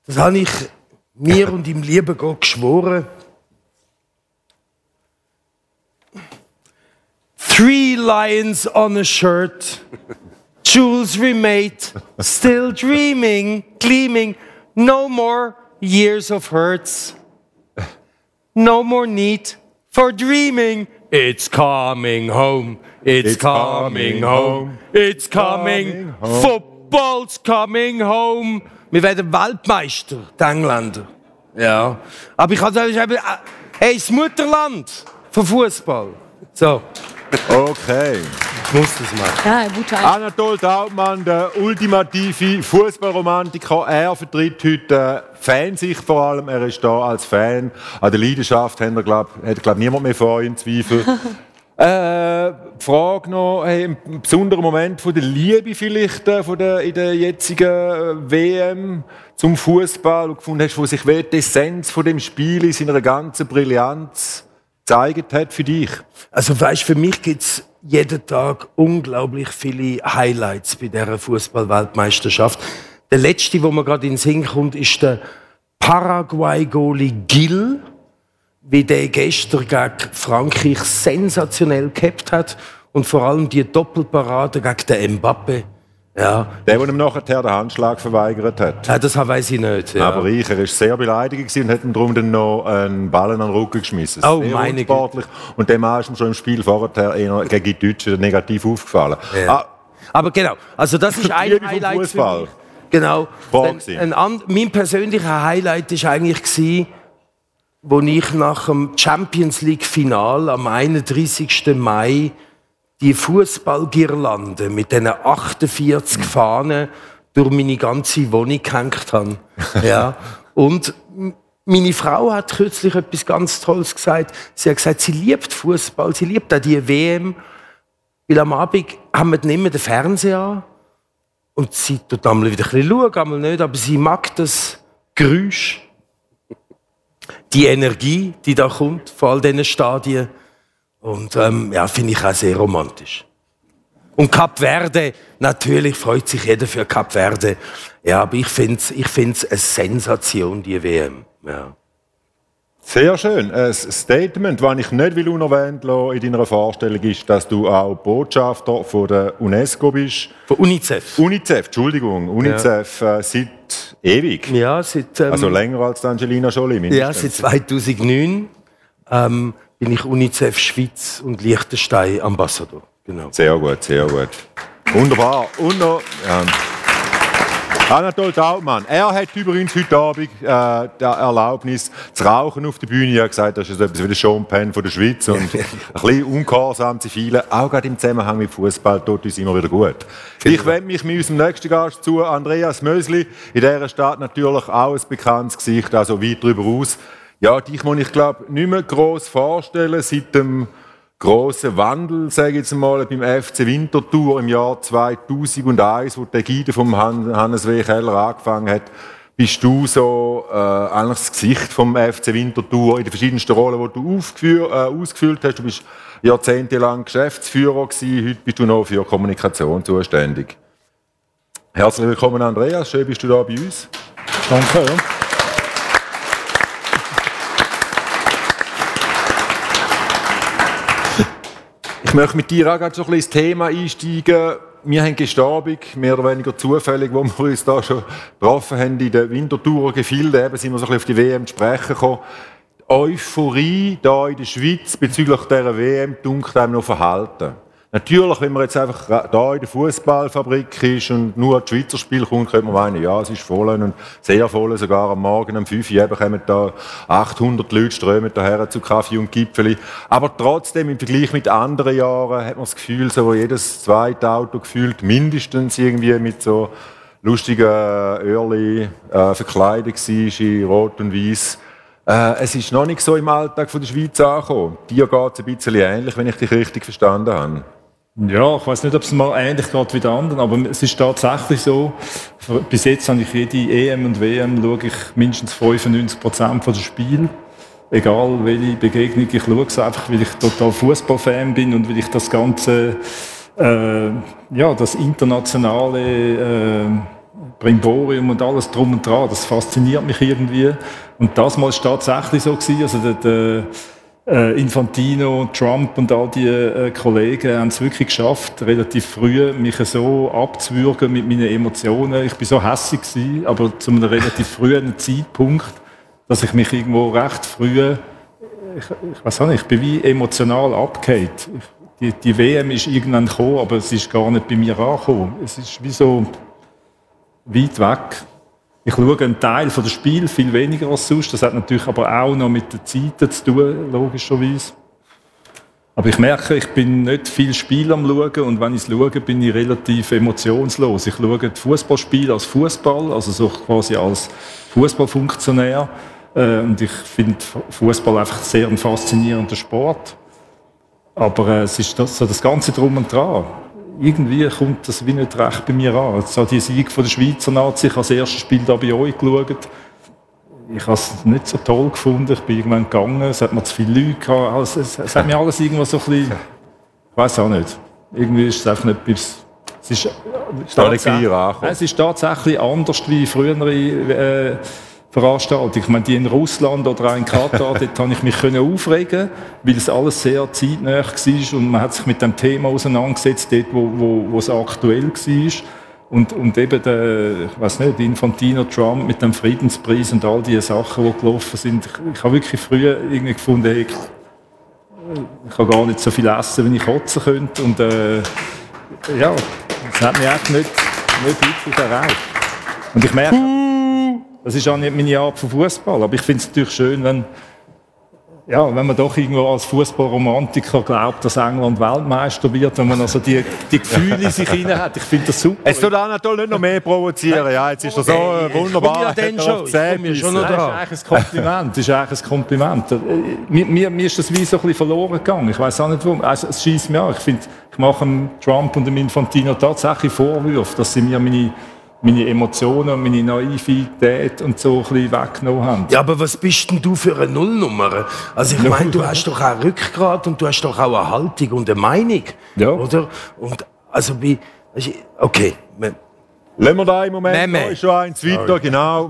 Das habe ich mir und ihm lieben Gott geschworen. 3 lions on a shirt, jewels remade, still dreaming, gleaming, no more years of hurts, no more need for dreaming. It's coming home, it's coming home, it's coming, football's coming home. Wir werden Weltmeister, die Engländer. Ja. Aber ich kann sagen, hey, das Mutterland vom Fußball. So. Okay. Ich muss das machen. Ja, guter Anatol Taubmann, der ultimative Fußballromantiker. Er vertritt heute Fansicht vor allem. Er ist da als Fan. An der Leidenschaft hat niemand mehr vor ihm Zweifel. Die Frage noch, hey, ein besonderer Moment von der Liebe vielleicht in der jetzigen WM zum Fußball, wo du gefunden hast, wo sich die Essenz von dem Spiel in seiner ganzen Brillanz gezeigt hat für dich? Also weißt, für mich gibt es jeden Tag unglaublich viele Highlights bei dieser Fußball-Weltmeisterschaft. Der letzte, wo mir gerade in den Sinn kommt, ist der Paraguay-Goalie Gil, wie der gestern gegen Frankreich sensationell gehabt hat und vor allem die Doppelparade gegen den Mbappé. Ja. Der ihm nachher den Handschlag verweigert hat. Ja, das weiss ich nicht. Ja. Aber er war sehr beleidigt und hat ihm darum dann noch einen Ballen an den Rücken geschmissen. Oh, sehr meine unsportlich. Und dem ist ihm schon im Spiel vorher eher gegen die Deutschen negativ aufgefallen. Ja. Aber genau, also das ist ein Highlight für mich. Genau. Mein persönlicher Highlight war eigentlich, als ich nach dem Champions League-Final am 31. Mai die Fußballgirlande mit diesen 48 Fahnen durch meine ganze Wohnung gehängt habe. Ja. Und meine Frau hat kürzlich etwas ganz Tolles gesagt. Sie hat gesagt, sie liebt Fußball, sie liebt auch die WM. Weil am Abend haben wir nicht mehr den Fernseher an. Und sie tut einmal wieder ein bisschen schauen, einmal nicht. Aber sie mag das Geräusch, die Energie, die da kommt, von all diesen Stadien. Und ja, finde ich auch sehr romantisch. Und Kap Verde, natürlich freut sich jeder für Kap Verde. Ja, aber ich find's eine Sensation, die WM. Ja. Sehr schön. Ein Statement, das ich nicht unerwähnt lassen in deiner Vorstellung ist, dass du auch Botschafter von der UNESCO bist. Von UNICEF. UNICEF, seit ewig. Ja, seit... also länger als Angelina Jolie mindestens. Ja, seit 2009 bin ich UNICEF Schweiz und Liechtenstein Ambassador. Genau. Sehr gut, sehr gut. Wunderbar. Und noch, Anatol Taubmann. Er hat übrigens heute Abend die Erlaubnis zu rauchen auf der Bühne. Er hat gesagt, das ist etwas wie der Sean Penn von der Schweiz. Und ein bisschen ungehorsam zu vielen, auch gerade im Zusammenhang mit Fußball, tut uns immer wieder gut. Ich wende mich mit unserem nächsten Gast zu, Andreas Mösli. In dieser Stadt natürlich auch ein bekanntes Gesicht, also weit darüber aus. Ja, dich muss ich, glaube nicht mehr gross vorstellen, seit dem grossen Wandel, sage ich jetzt mal, beim FC Winterthur im Jahr 2001, wo der Guide vom Hannes W. Keller angefangen hat, bist du so eigentlich das Gesicht vom FC Winterthur in den verschiedensten Rollen, die du ausgefüllt hast. Du bist jahrzehntelang Geschäftsführer gewesen, heute bist du noch für Kommunikation zuständig. Herzlich willkommen, Andreas, schön bist du da bei uns. Danke. Ja. Ich möchte mit dir auch gerade so ein bisschen ins Thema einsteigen. Wir haben gestern Abend, mehr oder weniger zufällig, wo wir uns da schon getroffen haben, in den Winterthurer Gefilden, eben sind wir so ein bisschen auf die WM zu sprechen gekommen. Die Euphorie hier in der Schweiz bezüglich dieser WM dunkt einem noch verhalten. Natürlich, wenn man jetzt einfach hier in der Fußballfabrik ist und nur an die Schweizer Spiele kommt, könnte man meinen, ja, es ist voll und sehr voll. Sogar am Morgen um 5 Uhr kommen da 800 Leute strömen daher zu Kaffee und Gipfeli. Aber trotzdem, im Vergleich mit anderen Jahren, hat man das Gefühl, so jedes zweite Auto gefühlt mindestens irgendwie mit so lustigen Early verkleidet war, in Rot und Weiß. Es ist noch nicht so im Alltag der Schweiz angekommen. Dir geht es ein bisschen ähnlich, wenn ich dich richtig verstanden habe. Ja, ich weiß nicht, ob es mal ähnlich geht wie den anderen, aber es ist tatsächlich so. Bis jetzt habe ich jede EM und WM schaue ich mindestens 95% der Spiele. Egal welche Begegnung, ich schaue es einfach, weil ich total Fußballfan bin und weil ich das ganze, das internationale Brimborium und alles drum und dran, das fasziniert mich irgendwie. Und das Mal war es tatsächlich so gewesen. Also der Infantino, Trump und all die Kollegen haben es wirklich geschafft, relativ früh mich so abzuwürgen mit meinen Emotionen. Ich war so hässig gewesen, aber zu einem relativ frühen Zeitpunkt, dass ich mich irgendwo recht früh, ich weiß auch nicht, ich bin wie emotional abgefallen. Die WM ist irgendwann gekommen, aber es ist gar nicht bei mir angekommen. Es ist wie so weit weg. Ich schaue einen Teil des Spiels viel weniger als sonst. Das hat natürlich aber auch noch mit den Zeiten zu tun, logischerweise. Aber ich merke, ich bin nicht viel Spiel am Schauen und wenn ich es schaue, bin ich relativ emotionslos. Ich schaue das Fußballspiel als Fußball, also so quasi als Fußballfunktionär. Und ich finde Fußball einfach sehr ein faszinierender Sport. Aber es ist so das Ganze drum und dran. Irgendwie kommt das wie nicht recht bei mir an. So die Sieg von der Schweizer Nazi, ich habe das erste Spiel da bei euch geschaut. Ich habe es nicht so toll gefunden. Ich bin irgendwann gegangen, es hat mir zu viele Leute gehabt. Also, es hat mir alles irgendwo so ein bisschen... Ich weiß auch nicht. Irgendwie ist es einfach nicht bis... Es ist tatsächlich anders wie frühere Veranstaltung. Ich meine, die in Russland oder auch in Katar, dort konnte ich mich aufregen, weil es alles sehr zeitnah war und man hat sich mit dem Thema auseinandergesetzt, dort, wo es aktuell war. Und eben ich weiss nicht, Infantino, Trump mit dem Friedenspreis und all diese Sachen, die gelaufen sind. Ich habe wirklich früher irgendwie gefunden, hey, ich kann gar nicht so viel essen, wie ich kotzen könnte. Und ja, das hat mich echt nicht wirklich erreicht. Und ich merke, das ist auch nicht meine Art von Fußball, aber ich finde es natürlich schön, wenn man doch irgendwo als Fußballromantiker glaubt, dass England Weltmeister wird, wenn man also die Gefühle in sich hinein hat. Ich finde das super. Es tut auch natürlich nicht noch mehr provozieren. Ja, jetzt ist er so wunderbar. Das ist eigentlich ein Kompliment. Mir ist das wie so ein bisschen verloren gegangen. Ich weiß auch nicht warum. Also, es scheisst mir an. Ich mache dem Trump und dem Infantino tatsächlich Vorwürfe, dass sie mir meine Emotionen und meine Naivität und so ein bisschen weggenommen haben. Ja, aber was bist denn du für eine Nullnummer? Also ich meine, du hast doch auch Rückgrat und du hast doch auch eine Haltung und eine Meinung, ja. Oder? Und also okay. Lassen wir da im Moment noch schon eins weiter, genau.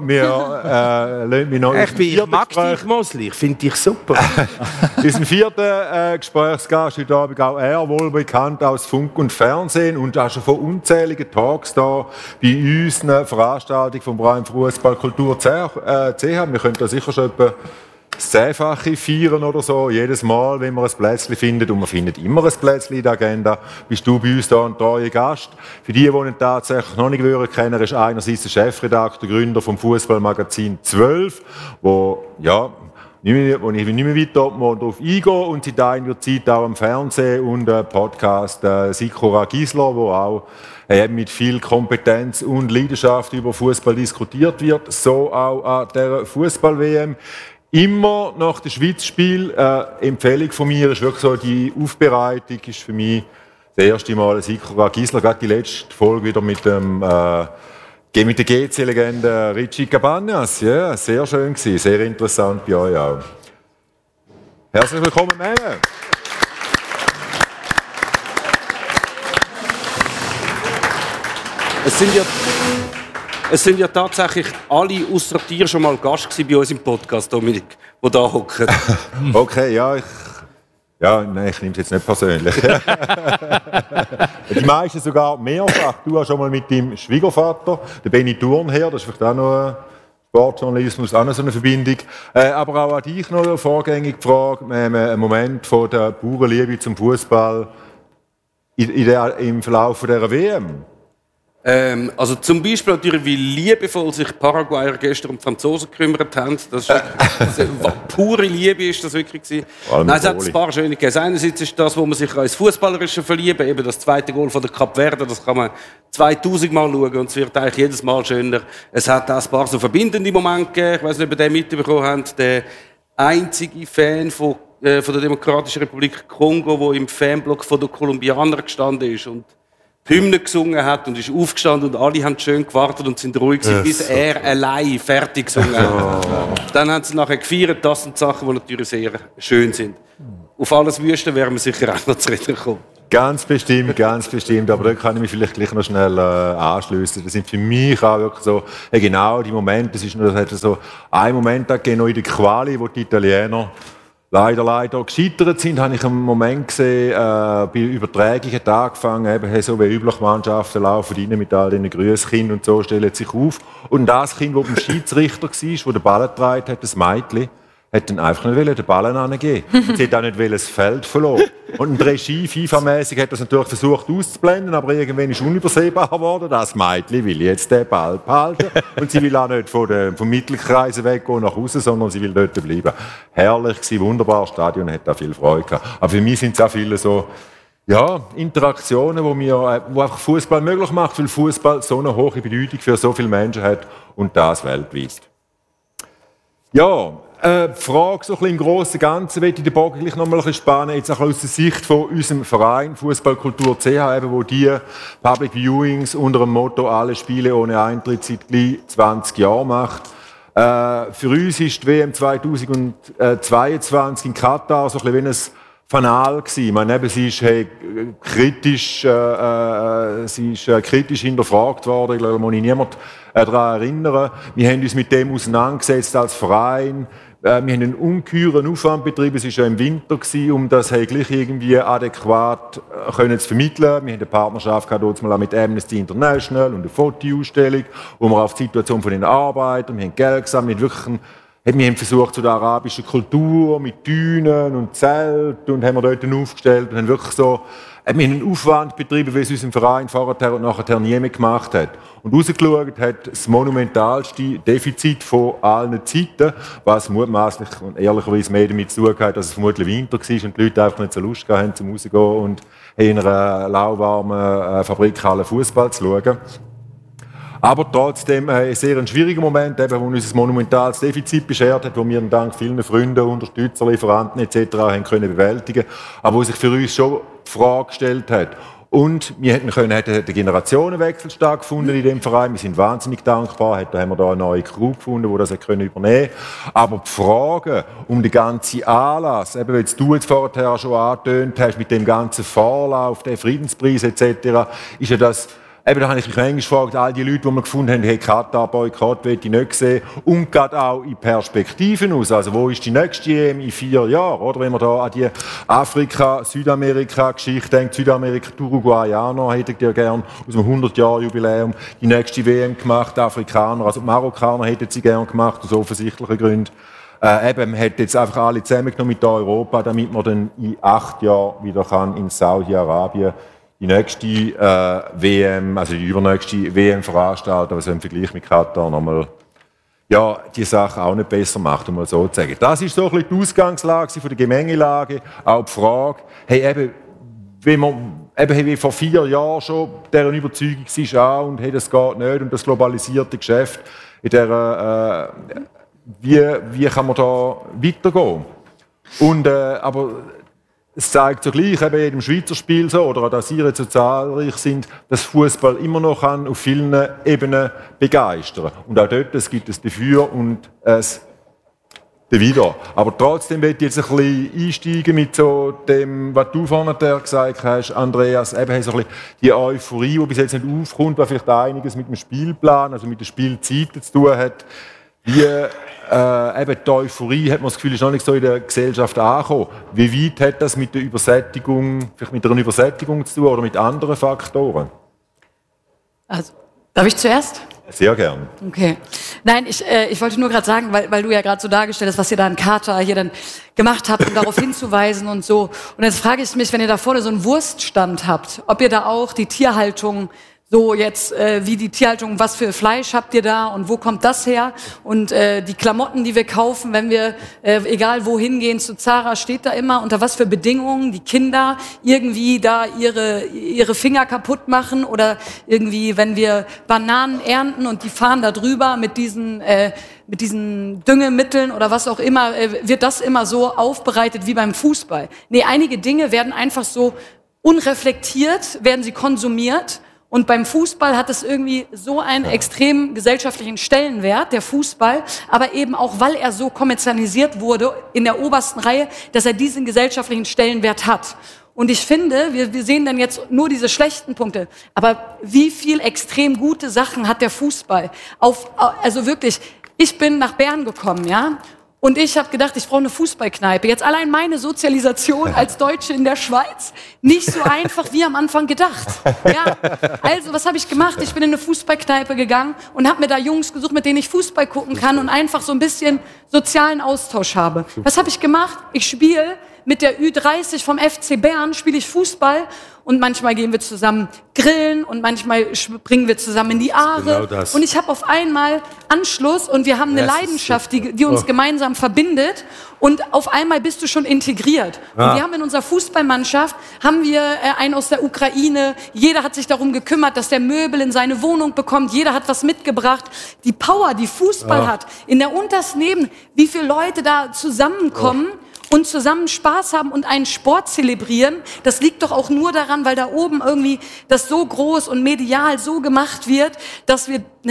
Ich mag dich, Mosli, ich finde dich super. Unseren vierten Gesprächsgast heute Abend, auch er, wohl bekannt aus Funk und Fernsehen und auch schon von unzähligen Talks da bei uns, eine Veranstaltung vom Verein Fußballkultur CH. Wir können da sicher schon etwa das 10-fache feiern oder so. Jedes Mal, wenn man ein Plätzchen findet, und man findet immer ein Plätzchen in der Agenda, bist du bei uns da ein treuer Gast. Für die ihn tatsächlich noch nicht kennen, ist einerseits der Chefredakteur, Gründer vom Fußballmagazin 12, wo ich nicht mehr weiter darauf eingehe und seit einiger Zeit auch am Fernsehen und Podcast Sikora Gisler, wo auch mit viel Kompetenz und Leidenschaft über Fußball diskutiert wird, so auch an der Fußball-WM. Immer nach dem Schweiz-Spiel, Empfehlung von mir ist wirklich so, die Aufbereitung ist für mich das erste Mal Sikora Gisler, gerade die letzte Folge wieder mit der GC-Legende Richie Cabanas. Ja, sehr schön gewesen, sehr interessant bei euch auch. Herzlich willkommen, Männer. Es sind ja tatsächlich alle ausser dir schon mal Gast gewesen bei uns im Podcast, Dominik, die da hocken. Okay, ich nehme es jetzt nicht persönlich. Die meisten sogar mehrfach. Du hast schon mal mit deinem Schwiegervater, der Benny Thurnherr, das ist vielleicht auch noch Sportjournalismus, auch noch so eine Verbindung. Aber auch an dich noch eine vorgängige Frage, einen Moment von der puren Liebe zum Fußball im Verlauf dieser WM. Also zum Beispiel natürlich, wie liebevoll sich Paraguayer gestern um die Franzosen gekümmert haben. Das ist pure Liebe ist das wirklich gewesen. Nein, es hat ein paar schöne gegeben. Einerseits ist das, wo man sich als Fußballerische verlieben, eben das zweite Goal von der Kap Verde, das kann man 2000 Mal schauen und es wird eigentlich jedes Mal schöner. Es hat auch ein paar so verbindende Momente gegeben. Ich weiß nicht, ob ihr den mitbekommen habt. Der einzige Fan von der Demokratischen Republik Kongo, der im Fanblock von den Kolumbianern gestanden ist und die Hymne gesungen hat und ist aufgestanden und alle haben schön gewartet und sind ruhig gewesen, bis er allein fertig gesungen hat. Dann haben sie nachher gefeiert, das sind Sachen, die natürlich sehr schön sind. auf alles Wüste wären wir sicher auch noch zu reden gekommen. Ganz bestimmt. Aber da kann ich mich vielleicht gleich noch schnell anschliessen. Das sind für mich auch wirklich so, genau die Momente. Das hat so einen Moment gegeben, noch in der Quali, wo die Italiener leider gescheitert sind, habe ich einen Moment gesehen, bei Übertragung hat angefangen, eben so wie üblich Mannschaften laufen rein mit all diesen Grüßkindern und so, stellen sich auf. Und das Kind, das beim Schiedsrichter war, das den Ball getragen hat, das Mädchen, hat dann einfach nicht den Ball angeben. Sie hat auch nicht das Feld verloren. Und ein Regie, FIFA-mäßig, hat das natürlich versucht auszublenden, aber irgendwann ist unübersehbar geworden. Das Mädchen will jetzt den Ball behalten. Und sie will auch nicht vom Mittelkreis weggehen nach Hause, sondern sie will dort bleiben. Herrlich gewesen, wunderbar, das Stadion hat da viel Freude gehabt. Aber für mich sind es auch viele so, Interaktionen, wo einfach Fußball möglich macht, weil Fußball so eine hohe Bedeutung für so viele Menschen hat und das weltweit. Ja, die Frage so ein bisschen im Grossen und Ganzen, möchte ich den Bogen gleich noch mal ein bisschen spannen, jetzt auch aus der Sicht von unserem Verein Fußballkultur CH, eben, wo die Public Viewings unter dem Motto «Alle Spiele ohne Eintritt» seit gleich 20 Jahren macht. Für uns ist die WM 2022 in Katar so ein bisschen wie ein Fanal gewesen. Ich meine, eben, sie ist kritisch hinterfragt worden. Ich glaube, da muss ich niemand daran erinnern. Wir haben uns mit dem auseinandergesetzt als Verein. Wir haben einen ungeheuren Aufwand betrieben. Es war ja im Winter, um das gleich irgendwie adäquat zu vermitteln. Wir haben eine Partnerschaft gehabt, mal mit Amnesty International und eine Fotoausstellung, wo wir auf die Situation von den Arbeitern, wir haben Geld gesammelt, wir haben versucht, zu der arabischen Kultur mit Dünen und Zelt und haben wir dort aufgestellt und haben wirklich so einen Aufwand betrieben, wie es unser Verein vorher und nachher niemand gemacht hat. Und rausgeschaut hat das monumentalste Defizit von allen Zeiten, was mutmaßlich und ehrlicherweise mehr damit zu tun hat, dass es vermutlich Winter war und die Leute einfach nicht so Lust hatten, zum rausgehen und in einer lauwarmen Fabrikhalle Fußball zu schauen. Aber trotzdem ein sehr schwieriger Moment, eben, wo uns ein monumentales Defizit beschert hat, wo wir dank vielen Freunden, Unterstützer, Lieferanten etc. haben können bewältigen, aber wo sich für uns schon die Frage gestellt hat. Und wir hätten hat der Generationenwechsel stattgefunden in dem Verein. Wir sind wahnsinnig dankbar. Da haben wir da eine neue Crew gefunden, die das übernehmen können. Aber die Frage um den ganzen Anlass, eben, weil du jetzt vorher schon angetönt hast, mit dem ganzen Vorlauf, der Friedenspreis etc., ist ja das. Eben, da habe ich mich manchmal gefragt, all die Leute, die wir gefunden haben, hey, Katar-Boykott will ich nicht sehen. Und gerade auch in Perspektiven aus. Also, wo ist die nächste EM in 4 Jahren? Oder wenn man da an die Afrika-Südamerika-Geschichte denkt, Südamerika, die Uruguayaner hätten ja gerne aus dem 100-Jahr-Jubiläum die nächste WM gemacht, die Afrikaner, also die Marokkaner hätten sie gerne gemacht, aus offensichtlichen Gründen. Man hat jetzt einfach alle zusammengenommen mit Europa, damit man dann in 8 Jahren wieder kann in Saudi-Arabien die nächste WM, also die übernächste WM veranstalten, was im Vergleich mit Katar nochmal die Sache auch nicht besser macht, um mal so zu sagen. Das ist so ein bisschen die Ausgangslage von der Gemengelage, auch die Frage, wenn man wie vor 4 Jahren schon deren Überzeugung war und das geht nicht und das globalisierte Geschäft, in der, wie kann man da weitergehen? Und, aber es zeigt so gleich eben in jedem Schweizer Spiel so, oder dass ihr jetzt so zahlreich sind, dass Fußball immer noch kann auf vielen Ebenen begeistern. Und auch dort es gibt es dafür und es dawider. Aber trotzdem möchte ich jetzt ein bisschen einsteigen mit so dem, was du vorhin gesagt hast, Andreas, eben so ein bisschen die Euphorie, die bis jetzt nicht aufkommt, was vielleicht einiges mit dem Spielplan, also mit der Spielzeit zu tun hat. Wie eben die Euphorie, hat man das Gefühl, ist noch nicht so in der Gesellschaft angekommen. Wie weit hat das mit der Übersättigung, vielleicht mit einer Übersättigung zu tun oder mit anderen Faktoren? Also, darf ich zuerst? Sehr gern. Okay. Nein, ich wollte nur gerade sagen, weil du ja gerade so dargestellt hast, was ihr da in Katar hier dann gemacht habt, um darauf hinzuweisen und so. Und jetzt frage ich mich, wenn ihr da vorne so einen Wurststand habt, ob ihr da auch die Tierhaltung so jetzt, wie die Tierhaltung, was für Fleisch habt ihr da und wo kommt das her? Und die Klamotten, die wir kaufen, wenn wir, egal wohin gehen, zu Zara, steht da immer, unter was für Bedingungen die Kinder irgendwie da ihre Finger kaputt machen oder irgendwie, wenn wir Bananen ernten und die fahren da drüber mit diesen Düngemitteln oder was auch immer, wird das immer so aufbereitet wie beim Fußball. Nee, einige Dinge werden einfach so unreflektiert, werden sie konsumiert. Und beim Fußball hat es irgendwie so einen extrem gesellschaftlichen Stellenwert, der Fußball, aber eben auch, weil er so kommerzialisiert wurde in der obersten Reihe, dass er diesen gesellschaftlichen Stellenwert hat. Und ich finde, wir sehen dann jetzt nur diese schlechten Punkte, aber wie viel extrem gute Sachen hat der Fußball? Also wirklich, ich bin nach Bern gekommen, ja? Und ich habe gedacht, ich brauche eine Fußballkneipe. Jetzt allein meine Sozialisation als Deutsche in der Schweiz, nicht so einfach wie am Anfang gedacht. Ja, also was habe ich gemacht? Ich bin in eine Fußballkneipe gegangen und habe mir da Jungs gesucht, mit denen ich Fußball gucken kann und einfach so ein bisschen sozialen Austausch habe. Was habe ich gemacht? Ich spiele mit der Ü30 vom FC Bern, spiele ich Fußball und manchmal gehen wir zusammen grillen und manchmal springen wir zusammen in die Aare. Genau das. Und ich habe auf einmal Anschluss und wir haben eine Leidenschaft, die uns gemeinsam verbindet und auf einmal bist du schon integriert. Und wir haben in unserer Fußballmannschaft, einen aus der Ukraine, jeder hat sich darum gekümmert, dass der Möbel in seine Wohnung bekommt, jeder hat was mitgebracht. Die Power, die Fußball hat, in der untersten Ebene, wie viele Leute da zusammenkommen, und zusammen Spaß haben und einen Sport zelebrieren, das liegt doch auch nur daran, weil da oben irgendwie das so groß und medial so gemacht wird, dass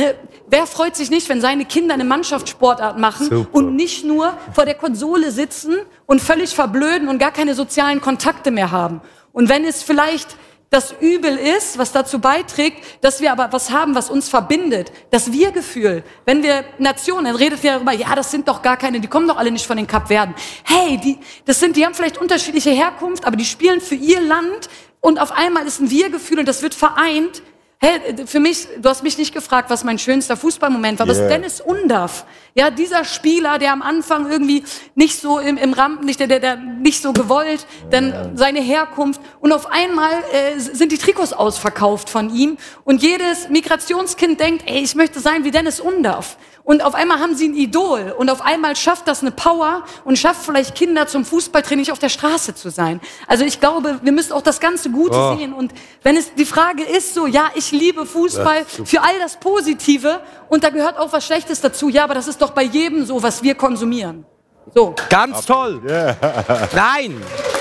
wer freut sich nicht, wenn seine Kinder eine Mannschaftssportart machen und nicht nur vor der Konsole sitzen und völlig verblöden und gar keine sozialen Kontakte mehr haben. Und wenn es vielleicht das Übel ist, was dazu beiträgt, dass wir aber was haben, was uns verbindet. Das Wir-Gefühl. Wenn wir Nationen, dann redet ihr darüber, ja, das sind doch gar keine, die kommen doch alle nicht von den Kapverden. Hey, die haben vielleicht unterschiedliche Herkunft, aber die spielen für ihr Land und auf einmal ist ein Wir-Gefühl und das wird vereint. Hey, für mich, du hast mich nicht gefragt, was mein schönster Fußballmoment war, aber es ist Dennis Undaff. Ja, dieser Spieler, der am Anfang irgendwie nicht so im Rampenlicht, der nicht so gewollt, dann seine Herkunft und auf einmal sind die Trikots ausverkauft von ihm und jedes Migrationskind denkt, ey, ich möchte sein wie Dennis Undaff. Und auf einmal haben sie ein Idol und auf einmal schafft das eine Power und schafft vielleicht Kinder zum Fußballtraining nicht auf der Straße zu sein. Also ich glaube, wir müssen auch das ganze Gute sehen und wenn es die Frage ist so, ja, ich liebe Fußball für all das Positive und da gehört auch was Schlechtes dazu, ja, aber das ist doch bei jedem so, was wir konsumieren. So. Ganz toll. Yeah. Nein.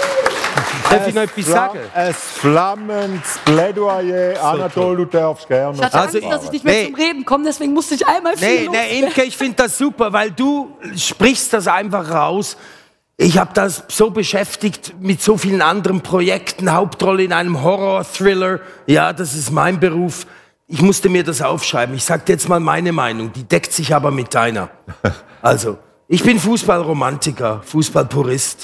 Darf ich noch etwas sagen? Ein flammendes Plädoyer. Anatol, du darfst gerne. Ich hatte Angst, dass ich nicht mehr zum Reden komme, deswegen musste ich einmal viel Imke, ich finde das super, weil du sprichst das einfach raus. Ich habe das so beschäftigt mit so vielen anderen Projekten, Hauptrolle in einem Horror-Thriller. Ja, das ist mein Beruf. Ich musste mir das aufschreiben. Ich sage dir jetzt mal meine Meinung, die deckt sich aber mit deiner. Also, ich bin Fußballromantiker, Fußballpurist.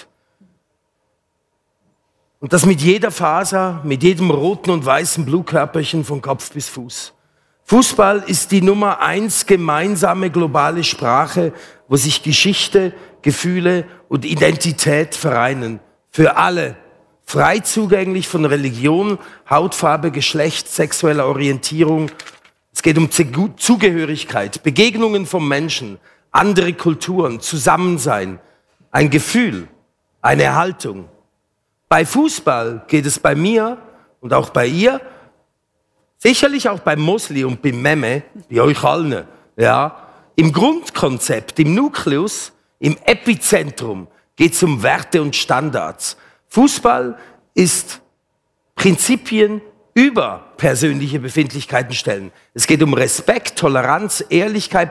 Und das mit jeder Faser, mit jedem roten und weißen Blutkörperchen von Kopf bis Fuß. Fußball ist die Nummer 1 gemeinsame globale Sprache, wo sich Geschichte, Gefühle und Identität vereinen. Für alle. Frei zugänglich von Religion, Hautfarbe, Geschlecht, sexueller Orientierung. Es geht um Zugehörigkeit, Begegnungen von Menschen, andere Kulturen, Zusammensein, ein Gefühl, eine Haltung. Bei Fußball geht es bei mir und auch bei ihr, sicherlich auch bei Mosli und bei Meme, bei euch allen, ja, im Grundkonzept, im Nukleus, im Epizentrum geht es um Werte und Standards. Fußball ist Prinzipien über persönliche Befindlichkeiten stellen. Es geht um Respekt, Toleranz, Ehrlichkeit,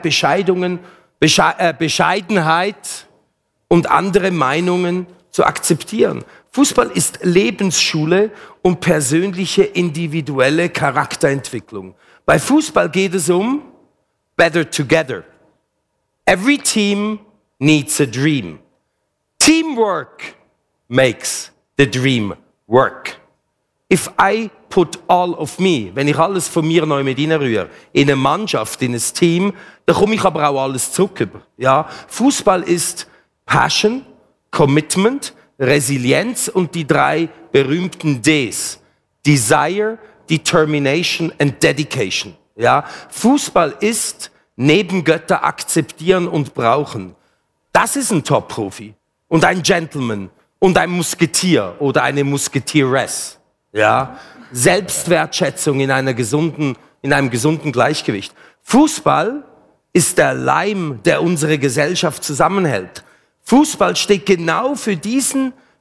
Bescheidenheit und andere Meinungen zu akzeptieren. Fußball ist Lebensschule und persönliche individuelle Charakterentwicklung. Bei Fußball geht es um Better Together. Every team needs a dream. Teamwork makes the dream work. If I put all of me, wenn ich alles von mir neu mit reinrühre, in eine Mannschaft, in ein Team, dann komme ich aber auch alles zurück über. Ja? Fußball ist Passion, Commitment, Resilienz und die 3 berühmten Ds. Desire, Determination and Dedication. Ja? Fußball ist neben Götter akzeptieren und brauchen. Das ist ein Top-Profi und ein Gentleman und ein Musketier oder eine Musketieress. Ja? Selbstwertschätzung in einem gesunden Gleichgewicht. Fußball ist der Leim, der unsere Gesellschaft zusammenhält. Fußball steht genau für diesen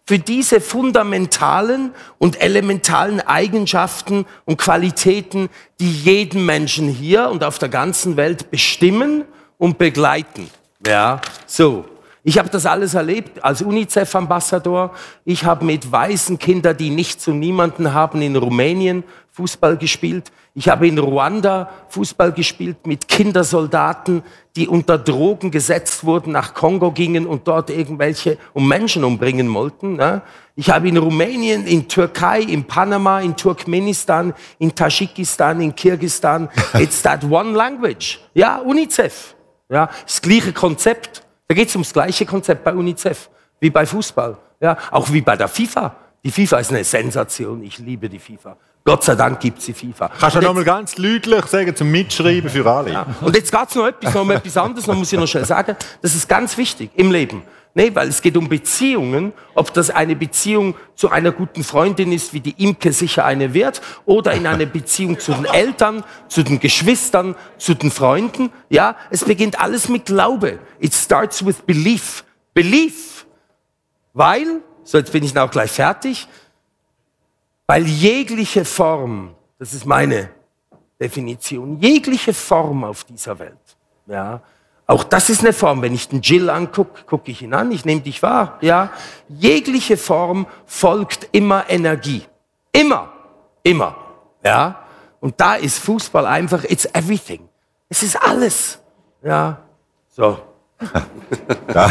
für diese fundamentalen und elementalen Eigenschaften und Qualitäten, die jeden Menschen hier und auf der ganzen Welt bestimmen und begleiten. Ja, so. Ich habe das alles erlebt als UNICEF-Ambassador. Ich habe mit weißen Kindern, die nichts und niemanden haben, in Rumänien Fußball gespielt. Ich habe in Ruanda Fußball gespielt mit Kindersoldaten, die unter Drogen gesetzt wurden, nach Kongo gingen und dort irgendwelche Menschen umbringen wollten. Ne? Ich habe in Rumänien, in Türkei, in Panama, in Turkmenistan, in Tadschikistan, in Kirgisistan. It's that one language. Ja, UNICEF. Ja, das gleiche Konzept. Da geht es ums gleiche Konzept bei UNICEF wie bei Fußball. Ja, auch wie bei der FIFA. Die FIFA ist eine Sensation. Ich liebe die FIFA. Gott sei Dank gibt es die FIFA. Kannst du noch mal ganz deutlich sagen, zum Mitschreiben für alle? Ja. Und jetzt geht es noch etwas anderes, noch muss ich noch schnell sagen. Das ist ganz wichtig im Leben. Nee, weil es geht um Beziehungen, ob das eine Beziehung zu einer guten Freundin ist, wie die Imke sicher eine wird, oder in eine Beziehung zu den Eltern, zu den Geschwistern, zu den Freunden. Ja, es beginnt alles mit Glaube. It starts with belief. Belief. Weil, so jetzt bin ich auch gleich fertig, weil jegliche Form, das ist meine Definition, jegliche Form auf dieser Welt, ja, auch das ist eine Form. Wenn ich den Jill angucke, gucke ich ihn an, ich nehme dich wahr. Ja? Jegliche Form folgt immer Energie. Immer. Immer. Ja? Und da ist Fußball einfach, it's everything. Es ist alles. Ja? So. Ja,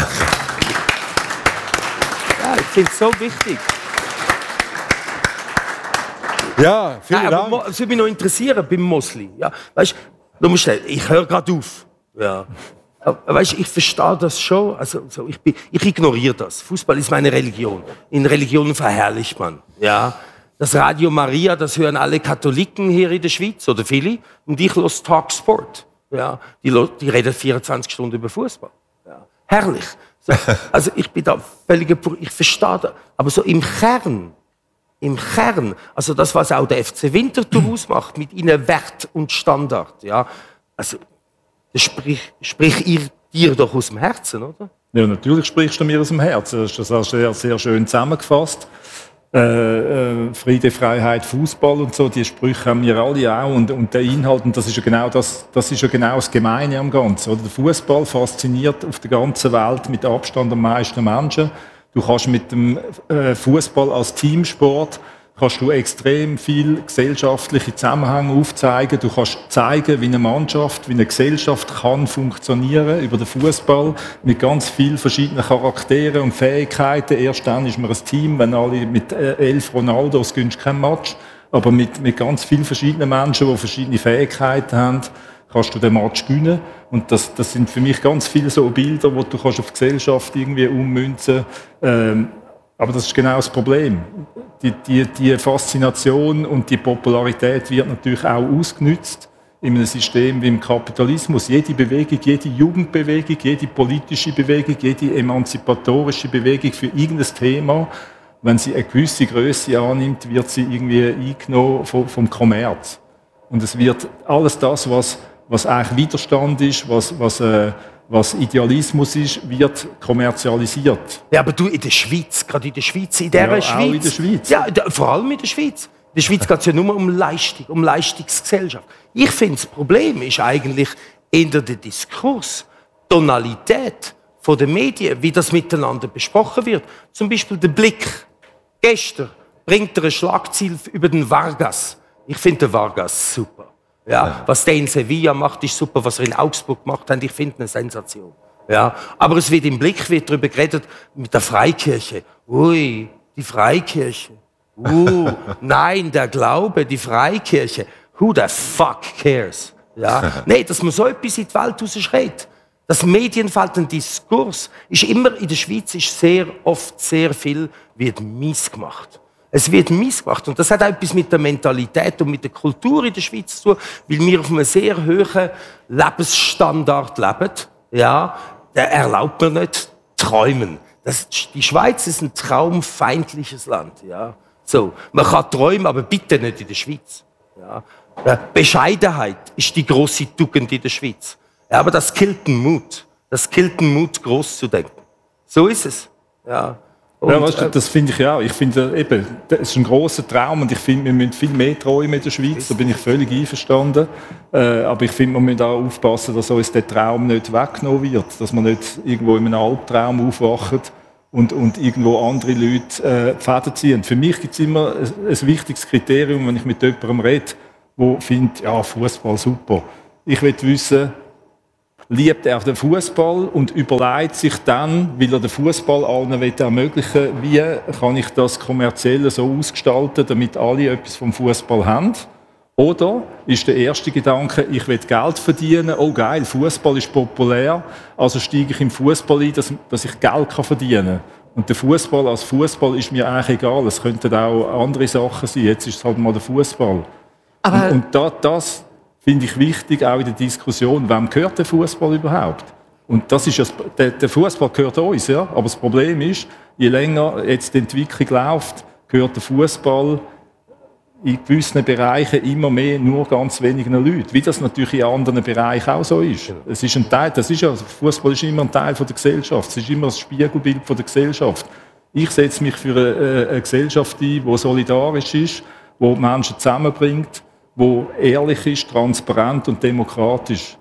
ich finde es so wichtig. Ja, vielen Dank. Aber es würde mich noch interessieren beim Mosli. Ja? Weißt du, ich höre gerade auf. Ja. Weißt, ich verstehe das schon, also ich ignoriere das. Fußball ist meine Religion. In Religionen verherrlicht man. Ja. Das Radio Maria, das hören alle Katholiken hier in der Schweiz, oder viele, und ich höre Talk Sport. Ja. Die reden 24 Stunden über Fußball. Ja. Herrlich. So, also ich bin da völlig, ich verstehe das. Aber so im Kern, also das, was auch der FC Winterthur ausmacht, mit ihnen Wert und Standard, ja, also das sprich ihr dir doch aus dem Herzen, oder? Ja, natürlich sprichst du mir aus dem Herzen. Das ist sehr, sehr schön zusammengefasst. Friede, Freiheit, Fußball und so, die Sprüche haben wir alle auch. Und der Inhalt, und das ist ja genau das Gemeine am Ganzen. Oder? Der Fußball fasziniert auf der ganzen Welt mit Abstand am meisten Menschen. Du kannst mit dem Fußball als Teamsport kannst du extrem viel gesellschaftliche Zusammenhänge aufzeigen. Du kannst zeigen, wie eine Mannschaft, wie eine Gesellschaft kann funktionieren über den Fußball mit ganz vielen verschiedenen Charakteren und Fähigkeiten. Erst dann ist man ein Team, wenn alle mit 11 Ronaldos gewinnst kein Match. Aber mit ganz vielen verschiedenen Menschen, die verschiedene Fähigkeiten haben, kannst du den Match gewinnen. Und das sind für mich ganz viele so Bilder, die du kannst auf die Gesellschaft irgendwie ummünzen. Aber das ist genau das Problem. Die Faszination und die Popularität wird natürlich auch ausgenutzt in einem System wie im Kapitalismus. Jede Bewegung, jede Jugendbewegung, jede politische Bewegung, jede emanzipatorische Bewegung für irgendein Thema, wenn sie eine gewisse Größe annimmt, wird sie irgendwie eingenommen vom Kommerz. Und es wird alles das, was eigentlich Widerstand ist, was Idealismus ist, wird kommerzialisiert. Ja, aber du in der Schweiz, gerade in der Schweiz, in dieser Schweiz. Auch in der Schweiz. Ja, vor allem in der Schweiz. In der Schweiz geht es ja nur um Leistung, um Leistungsgesellschaft. Ich finde, das Problem ist eigentlich in der Diskurs, Tonalität der Medien, wie das miteinander besprochen wird. Zum Beispiel der Blick. Gestern bringt er ein Schlagziel über den Vargas. Ich finde den Vargas super. Ja, was der in Sevilla macht, ist super. Was er in Augsburg gemacht hat, ich finde eine Sensation. Ja, aber es wird im Blick darüber geredet mit der Freikirche. Ui, die Freikirche. Nein, der Glaube, die Freikirche. Who the fuck cares? Ja, nee, dass man so etwas in die Welt rausschreit. Das Medienfeld, ein Diskurs, ist immer in der Schweiz ist sehr oft sehr viel wird mies gemacht. Es wird mies gemacht. Und das hat auch etwas mit der Mentalität und mit der Kultur in der Schweiz zu tun, weil wir auf einem sehr hohen Lebensstandard leben. Ja, der erlaubt mir nicht träumen. Die Schweiz ist ein traumfeindliches Land. Ja, so. Man kann träumen, aber bitte nicht in der Schweiz. Ja. Bescheidenheit ist die grosse Tugend in der Schweiz. Ja, aber das killt den Mut. Das killt den Mut, groß zu denken. So ist es. Ja. Das finde ich auch. Ich finde eben, das ist ein grosser Traum und ich finde, wir müssen viel mehr träumen in der Schweiz. Da bin ich völlig einverstanden. Aber ich finde, wir müssen auch aufpassen, dass uns der Traum nicht weggenommen wird. Dass man nicht irgendwo in einem Albtraum aufwacht und irgendwo andere Leute Fäden ziehen. Für mich gibt es immer ein wichtiges Kriterium, wenn ich mit jemandem rede, der findet, ja, Fußball super. Ich will wissen, liebt er den Fußball und überlegt sich dann, weil er den Fußball allen ermöglichen will, wie kann ich das kommerziell so ausgestalten, damit alle etwas vom Fußball haben? Oder ist der erste Gedanke, ich will Geld verdienen, oh geil, Fußball ist populär, also steige ich im Fußball ein, dass ich Geld verdienen kann. Und der Fußball als Fußball ist mir eigentlich egal, es könnten auch andere Sachen sein, jetzt ist es halt mal der Fußball. Und das finde ich wichtig, auch in der Diskussion, wem gehört der Fußball überhaupt? Und das ist der Fußball gehört uns, ja. Aber das Problem ist, je länger jetzt die Entwicklung läuft, gehört der Fußball in gewissen Bereichen immer mehr nur ganz wenigen Leuten. Wie das natürlich in anderen Bereichen auch so ist. Es ist ein Teil, Fußball ist immer ein Teil von der Gesellschaft. Es ist immer das Spiegelbild von der Gesellschaft. Ich setze mich für eine Gesellschaft ein, die solidarisch ist, die Menschen zusammenbringt, wo ehrlich ist, transparent und demokratisch.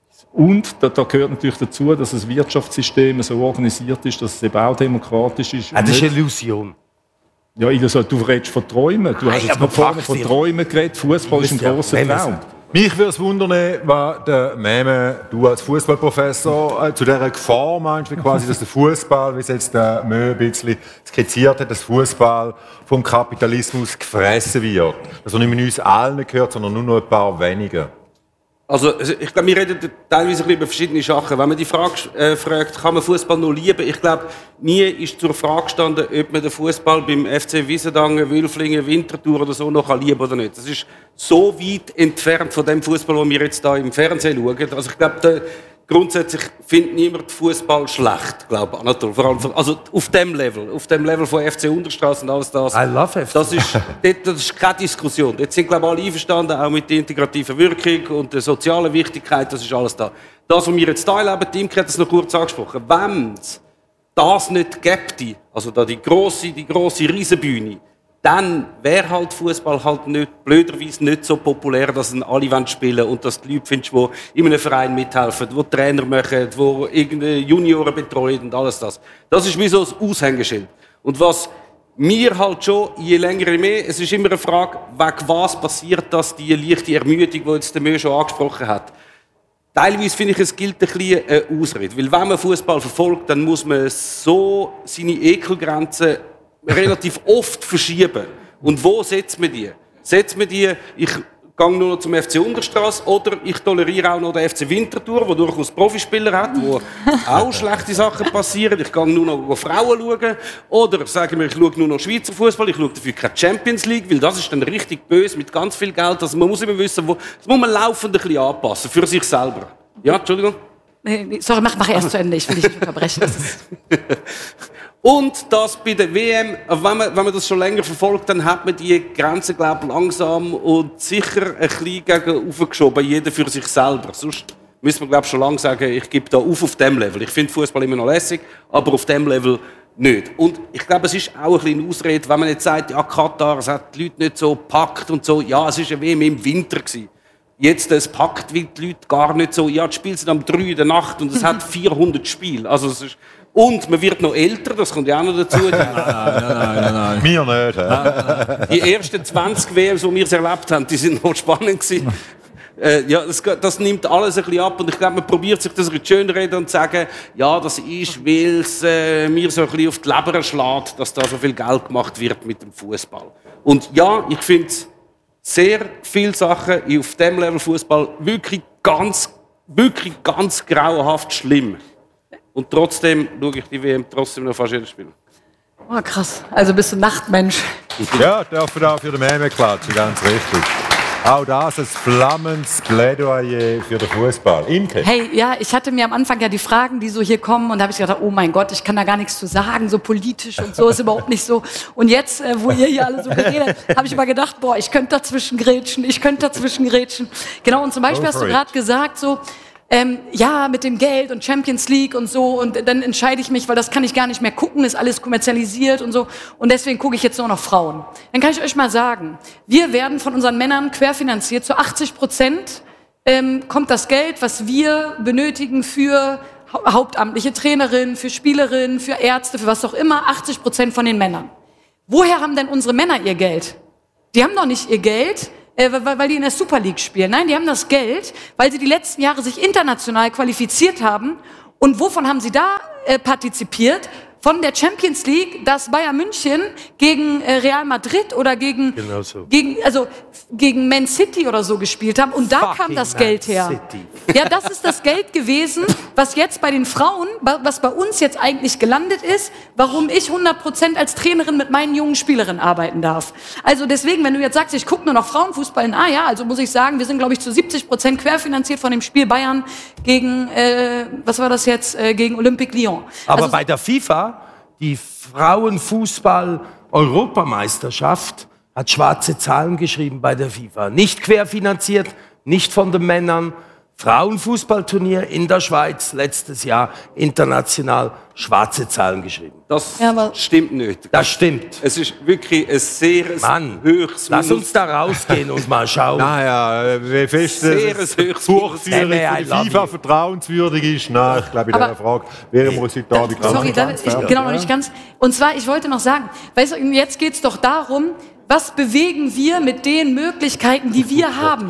Und da gehört natürlich dazu, dass das Wirtschaftssystem so organisiert ist, dass es eben auch demokratisch ist. Das ist eine Illusion. Ja, du redest von Träumen. Du hast jetzt vorne von Träumen geredet. Fußball ist ein grosser Traum. Mich würde es wundern, was der Meme, du als Fußballprofessor, zu dieser Gefahr meinst, wie quasi, dass der Fußball, wie es jetzt der Mö ein bisschen skizziert hat, dass Fußball vom Kapitalismus gefressen wird. Dass er nicht mehr uns allen gehört, sondern nur noch ein paar wenigen. Also, ich glaube, wir reden teilweise über verschiedene Sachen. Wenn man die Frage fragt, kann man Fußball noch lieben? Ich glaube, nie ist zur Frage gestanden, ob man den Fußball beim FC Wiesendangen, Wülflingen, Winterthur oder so noch lieben oder nicht. Das ist so weit entfernt von dem Fußball, den wir jetzt da im Fernsehen schauen. Also, ich glaube, grundsätzlich findet niemand Fußball schlecht, glaube ich, Anatol. Vor allem, also auf dem Level von FC Unterstrasse und alles das. I love FC. Das ist keine Diskussion. Jetzt sind, glaube ich, alle einverstanden, auch mit der integrativen Wirkung und der sozialen Wichtigkeit, das ist alles da. Das, was wir jetzt hier erleben, Imke hat es noch kurz angesprochen, wenn es das nicht gäbe, also da die grosse Riesenbühne, dann wäre halt Fußball halt nicht, blöderweise nicht so populär, dass ihn alle spielen wollen und dass die Leute findest, die in einem Verein mithelfen, die Trainer machen, die irgendeine Junioren betreuen und alles das. Das ist wie so ein Aushängeschild. Und was mir halt schon, je länger je mehr, es ist immer eine Frage, wegen was passiert das, die leichte Ermüdung, die jetzt der Mö schon angesprochen hat. Teilweise finde ich, es gilt ein bisschen eine Ausrede. Weil wenn man Fußball verfolgt, dann muss man so seine Ekelgrenzen relativ oft verschieben. Und wo setzt man die? Setzt man die, ich gehe nur noch zum FC Unterstrasse oder ich toleriere auch noch den FC Winterthur, der durchaus Profispieler hat, wo auch schlechte Sachen passieren. Ich gehe nur noch Frauen schauen. Oder sagen wir, ich schaue nur noch Schweizer Fußball, ich schaue dafür keine Champions League, weil das ist dann richtig böse mit ganz viel Geld. Also man muss immer wissen, das muss man laufend ein bisschen anpassen, für sich selber. Ja, Entschuldigung? Nee, sorry, mach erst zu Ende, ich will dich nicht unterbrechen. Und das bei der WM, wenn man das schon länger verfolgt, dann hat man die Grenzen, glaube ich, langsam und sicher ein bisschen gegen aufgeschoben, jeder für sich selber. Sonst müssen wir, glaube ich, schon lange sagen, ich gebe da auf dem Level. Ich finde Fußball immer noch lässig, aber auf dem Level nicht. Und ich glaube, es ist auch ein bisschen eine Ausrede, wenn man jetzt sagt, ja, Katar, es hat die Leute nicht so gepackt und so. Ja, es war eine WM im Winter gewesen. Jetzt, es packt die Leute gar nicht so. Ja, die Spiele sind um 3 in der Nacht und es hat 400 Spiele. Also, es ist und man wird noch älter, das kommt ja auch noch dazu. Nein. Mir nicht. Nein. Die ersten 20 WMs, die wir erlebt haben, die sind noch spannend gewesen. Ja, das nimmt alles ein bisschen ab und ich glaube, man probiert sich das schön reden und sagen, ja, das ist, weil es mir so ein bisschen auf die Leber schlägt, dass da so viel Geld gemacht wird mit dem Fußball. Und ja, ich finde sehr viele Sachen auf dem Level Fußball wirklich ganz grauenhaft schlimm. Und trotzdem schaue ich die WM trotzdem noch fast jedes Spiel. Oh, krass. Also bist du Nachtmensch. Ja, dürfen wir auch für den Meme klatschen, ganz richtig. Auch das ein flammendes Plädoyer für den Fußball. Imke? Hey, ja, ich hatte mir am Anfang ja die Fragen, die so hier kommen, und da habe ich gedacht, oh mein Gott, ich kann da gar nichts zu sagen, so politisch und so ist überhaupt nicht so. Und jetzt, wo ihr hier alle so geredet habt, habe ich mal gedacht, boah, ich könnte dazwischen grätschen. Genau, und zum Beispiel hast du gerade gesagt, so, ja, mit dem Geld und Champions League und so und dann entscheide ich mich, weil das kann ich gar nicht mehr gucken, ist alles kommerzialisiert und so und deswegen gucke ich jetzt nur noch Frauen. Dann kann ich euch mal sagen, wir werden von unseren Männern querfinanziert, zu 80% kommt das Geld, was wir benötigen für hauptamtliche Trainerinnen, für Spielerinnen, für Ärzte, für was auch immer, 80% von den Männern. Woher haben denn unsere Männer ihr Geld? Die haben doch nicht ihr Geld, weil die in der Super League spielen. Nein, die haben das Geld, weil sie die letzten Jahre sich international qualifiziert haben. Und wovon haben sie da partizipiert? Von der Champions League, dass Bayern München gegen Real Madrid oder gegen Man City oder so gespielt haben. Und da kam das Geld her. Ja, das ist das Geld gewesen, was jetzt bei den Frauen, was bei uns jetzt eigentlich gelandet ist, warum ich 100% als Trainerin mit meinen jungen Spielerinnen arbeiten darf. Also deswegen, wenn du jetzt sagst, ich gucke nur noch Frauenfußball, also muss ich sagen, wir sind, glaube ich, zu 70% querfinanziert von dem Spiel Bayern gegen, gegen Olympique Lyon. Aber bei der FIFA, die Frauenfußball-Europameisterschaft hat schwarze Zahlen geschrieben bei der FIFA. Nicht querfinanziert, nicht von den Männern. Frauenfußballturnier in der Schweiz letztes Jahr international schwarze Zahlen geschrieben. Das stimmt nicht. Das stimmt. Es ist wirklich ein sehr höchstes. Lass uns da rausgehen und mal schauen. Naja, wie fest das Buchführung für die FIFA vertrauenswürdig ist. Nein, ich glaube, in dieser Frage wären wir uns heute Abend noch nicht ganz. Und zwar, ich wollte noch sagen, weißt du, jetzt geht es doch darum, was bewegen wir mit den Möglichkeiten, die wir haben,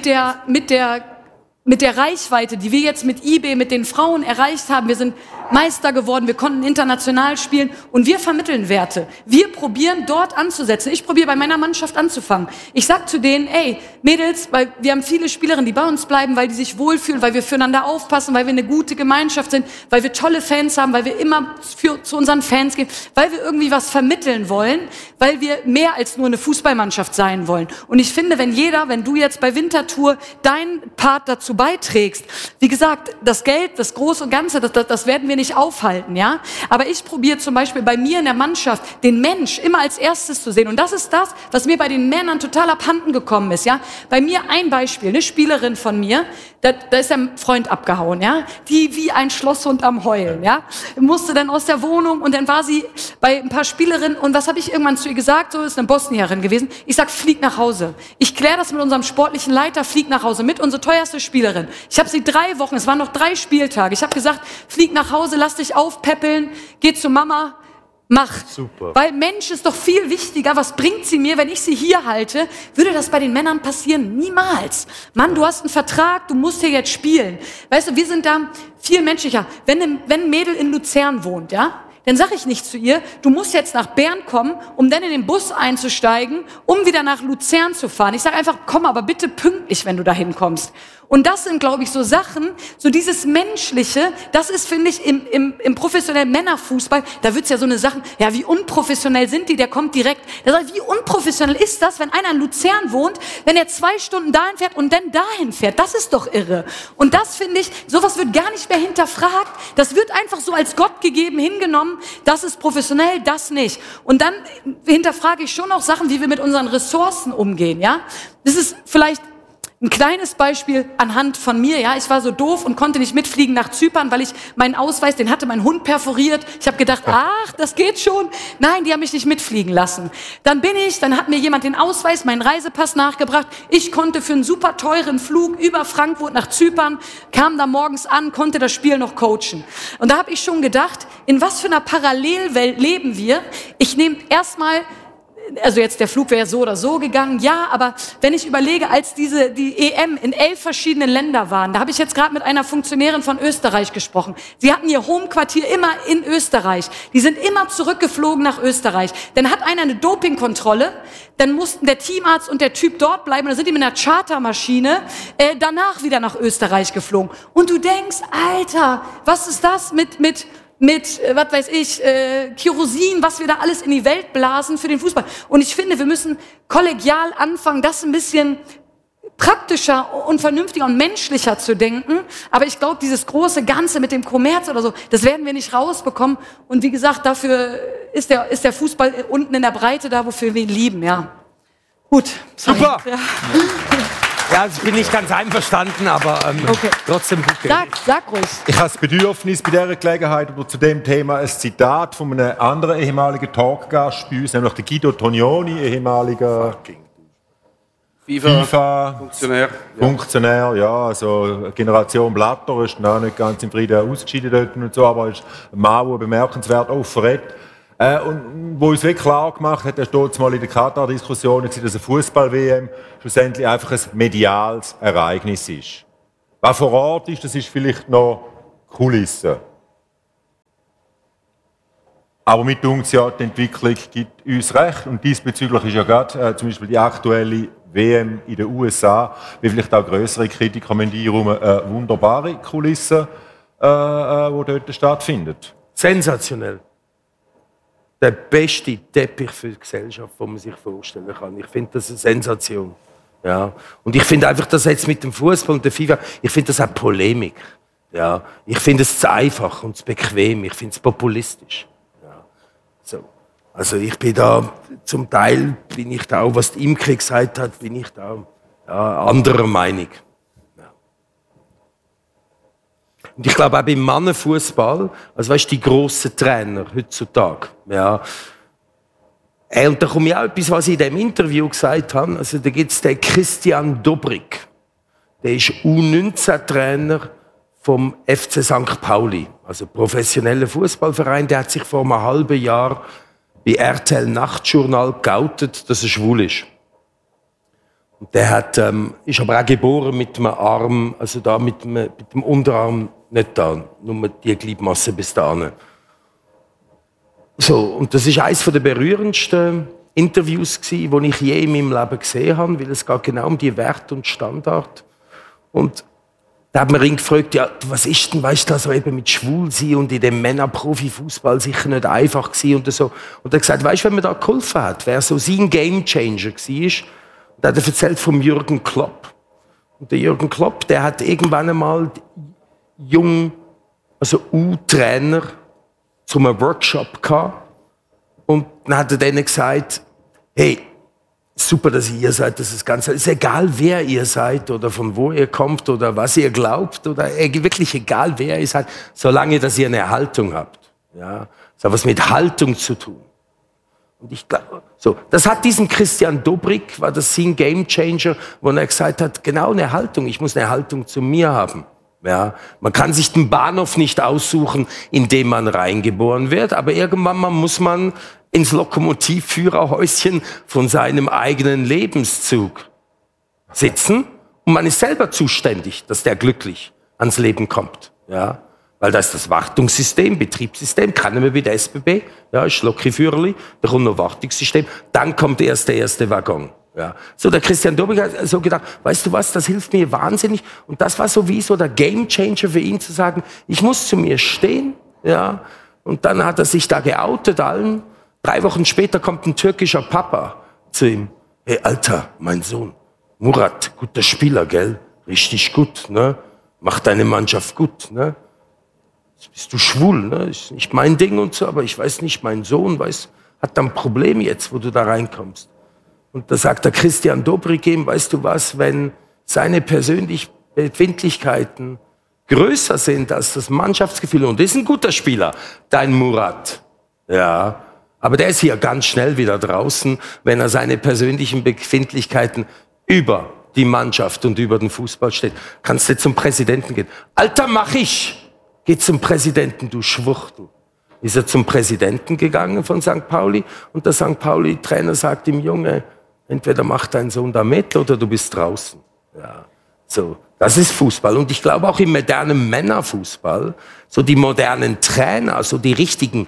mit der Reichweite, die wir jetzt mit eBay, mit den Frauen erreicht haben. Wir sind Meister geworden, wir konnten international spielen und wir vermitteln Werte. Wir probieren dort anzusetzen. Ich probiere bei meiner Mannschaft anzufangen. Ich sag zu denen, ey, Mädels, weil wir haben viele Spielerinnen, die bei uns bleiben, weil die sich wohlfühlen, weil wir füreinander aufpassen, weil wir eine gute Gemeinschaft sind, weil wir tolle Fans haben, weil wir immer zu unseren Fans gehen, weil wir irgendwie was vermitteln wollen, weil wir mehr als nur eine Fußballmannschaft sein wollen. Und ich finde, wenn du jetzt bei Winterthur deinen Part dazu beiträgst, wie gesagt, das Geld, das Große und Ganze, das werden wir nicht aufhalten, ja. Aber ich probiere zum Beispiel bei mir in der Mannschaft den Mensch immer als erstes zu sehen. Und das ist das, was mir bei den Männern total abhanden gekommen ist, ja. Bei mir ein Beispiel, eine Spielerin von mir, da ist der Freund abgehauen, ja. Die wie ein Schlosshund am Heulen, ja. Musste dann aus der Wohnung und dann war sie bei ein paar Spielerinnen und was habe ich irgendwann zu ihr gesagt? So ist eine Bosnierin gewesen. Ich sag, flieg nach Hause. Ich kläre das mit unserem sportlichen Leiter, flieg nach Hause mit, unsere teuerste Spielerin. Ich habe sie 3 Wochen, es waren noch 3 Spieltage. Ich habe gesagt, flieg nach Hause, lass dich aufpäppeln, geh zu Mama, mach. Super. Weil Mensch ist doch viel wichtiger. Was bringt sie mir, wenn ich sie hier halte? Würde das bei den Männern passieren? Niemals. Mann, du hast einen Vertrag, du musst hier jetzt spielen. Weißt du, wir sind da viel menschlicher. Wenn ein Mädel in Luzern wohnt, ja, dann sage ich nicht zu ihr, du musst jetzt nach Bern kommen, um dann in den Bus einzusteigen, um wieder nach Luzern zu fahren. Ich sage einfach, komm aber bitte pünktlich, wenn du dahin kommst. Und das sind, glaube ich, so Sachen, so dieses Menschliche, das ist, finde ich, im professionellen Männerfußball, da wird's ja so eine Sache, ja, wie unprofessionell sind die, der kommt direkt. Der sagt, wie unprofessionell ist das, wenn einer in Luzern wohnt, wenn er 2 Stunden dahin fährt und dann dahin fährt? Das ist doch irre. Und das, finde ich, sowas wird gar nicht mehr hinterfragt. Das wird einfach so als Gott gegeben hingenommen, das ist professionell, das nicht. Und dann hinterfrage ich schon auch Sachen, wie wir mit unseren Ressourcen umgehen, ja. Das ist vielleicht ein kleines Beispiel anhand von mir, ja, ich war so doof und konnte nicht mitfliegen nach Zypern, weil ich meinen Ausweis, den hatte mein Hund perforiert. Ich habe gedacht, ach, das geht schon. Nein, die haben mich nicht mitfliegen lassen. Dann hat mir jemand den Ausweis, meinen Reisepass nachgebracht. Ich konnte für einen super teuren Flug über Frankfurt nach Zypern, kam da morgens an, konnte das Spiel noch coachen. Und da habe ich schon gedacht, in was für einer Parallelwelt leben wir? Ich nehme erstmal, also jetzt der Flug wäre so oder so gegangen, ja, aber wenn ich überlege, als die EM in 11 verschiedenen Ländern waren, da habe ich jetzt gerade mit einer Funktionärin von Österreich gesprochen. Sie hatten ihr Homequartier immer in Österreich. Die sind immer zurückgeflogen nach Österreich. Dann hat einer eine Dopingkontrolle, dann mussten der Teamarzt und der Typ dort bleiben, dann sind die mit einer Chartermaschine danach wieder nach Österreich geflogen. Und du denkst, Alter, was ist das mit was weiß ich, Kerosin, was wir da alles in die Welt blasen für den Fußball. Und ich finde, wir müssen kollegial anfangen, das ein bisschen praktischer und vernünftiger und menschlicher zu denken. Aber ich glaube, dieses große Ganze mit dem Kommerz oder so, das werden wir nicht rausbekommen. Und wie gesagt, dafür ist der Fußball unten in der Breite da, wofür wir ihn lieben, ja. Gut. Super. Ja. Ja, das bin ich ganz einverstanden, aber trotzdem gut. Sag ruhig. Ich habe das Bedürfnis, bei dieser Gelegenheit oder zu dem Thema ein Zitat von einem anderen ehemaligen Talkgast bei uns, nämlich der Guido Tognoni, ehemaliger FIFA-Funktionär, ja, also Generation Blatter, ist noch nicht ganz im Frieden ausgeschieden dort und so, aber ist ein Mann, der bemerkenswert offen redet. Und wo uns wirklich klar gemacht hat, er steht mal in der Katar-Diskussion, dass eine Fußball-WM schlussendlich einfach ein mediales Ereignis ist. Was vor Ort ist, das ist vielleicht noch Kulisse. Aber mit uns ja, die Entwicklung gibt uns recht. Und diesbezüglich ist ja gerade zum Beispiel die aktuelle WM in den USA, wie vielleicht auch grössere Kritiker einräumen, eine wunderbare Kulisse, die dort stattfindet. Sensationell. Der beste Teppich für die Gesellschaft, den man sich vorstellen kann. Ich finde das eine Sensation. Ja. Und ich finde einfach, dass jetzt mit dem Fußball und der FIFA, ich finde das auch Polemik. Ja. Ich finde es zu einfach und zu bequem. Ich finde es populistisch. Ja. So. Also ich bin da, zum Teil bin ich da auch, was die Imke gesagt hat, bin ich da anderer Meinung. Und ich glaube auch beim Mannenfußball, also weißt du, die grossen Trainer heutzutage, ja. Und da komme ich auch etwas, was ich in diesem Interview gesagt habe. Also da gibt es den Christian Dobrik. Der ist U19-Trainer vom FC St. Pauli, also professioneller Fußballverein. Der hat sich vor einem halben Jahr bei RTL Nachtjournal geoutet, dass er schwul ist. Und der ist aber auch geboren mit einem Arm, also da mit dem Unterarm nicht da, nur die Gliedmasse bis dahin. So, und das ist eines der berührendsten Interviews gsi, die ich je in meinem Leben gesehen habe, weil es geht genau um die Werte und Standard. Und da hat man ihn gefragt, ja, was ist denn, weißt du, so eben mit Schwulsein und in dem Männerprofifußball sicher nicht einfach gsi und so. Und er hat gesagt, weißt du, wenn man da geholfen hat, wer so sein Gamechanger war, da hat er erzählt vom Jürgen Klopp. Und der Jürgen Klopp, der hat irgendwann einmal U-Trainer zu einem Workshop gehabt. Und dann hat er denen gesagt, hey, super, dass ihr seid, das ist ganz, ist egal, wer ihr seid oder von wo ihr kommt oder was ihr glaubt oder wirklich egal, wer ihr seid, solange dass ihr eine Haltung habt. Ja, das hat was mit Haltung zu tun. Und ich glaube, so, das hat diesen Christian Dobrik, war das sein Gamechanger, wo er gesagt hat, genau eine Haltung, ich muss eine Haltung zu mir haben. Ja, man kann sich den Bahnhof nicht aussuchen, in dem man reingeboren wird, aber irgendwann mal muss man ins Lokomotivführerhäuschen von seinem eigenen Lebenszug sitzen und man ist selber zuständig, dass der glücklich ans Leben kommt. Ja, weil da ist das Wartungssystem, Betriebssystem, kennen wir bei der SBB, ja, ist Lokführerli, da kommt noch Wartungssystem, dann kommt erst der erste Waggon. Ja. So, der Christian Dobrik hat so gedacht, weißt du was, das hilft mir wahnsinnig. Und das war so wie so der Gamechanger für ihn zu sagen, ich muss zu mir stehen. Ja. Und dann hat er sich da geoutet allen. 3 Wochen später kommt ein türkischer Papa zu ihm. Hey, Alter, mein Sohn, Murat, guter Spieler, gell? Richtig gut, ne? Macht deine Mannschaft gut, ne? Bist du schwul, ne? Ist nicht mein Ding und so, aber ich weiß nicht, mein Sohn, hat da ein Problem jetzt, wo du da reinkommst. Und da sagt der Christian Dobrik ihm, weißt du was, wenn seine persönlichen Befindlichkeiten größer sind als das Mannschaftsgefühl, und das ist ein guter Spieler, dein Murat, ja, aber der ist hier ganz schnell wieder draußen, wenn er seine persönlichen Befindlichkeiten über die Mannschaft und über den Fußball steht. Kannst du zum Präsidenten gehen. Alter, mach ich! Geh zum Präsidenten, du Schwuchtel. Ist er zum Präsidenten gegangen von St. Pauli und der St. Pauli-Trainer sagt ihm, Junge, entweder macht dein Sohn da mit oder du bist draußen. Ja, so, das ist Fußball. Und ich glaube auch im modernen Männerfußball, so die modernen Trainer, so die richtigen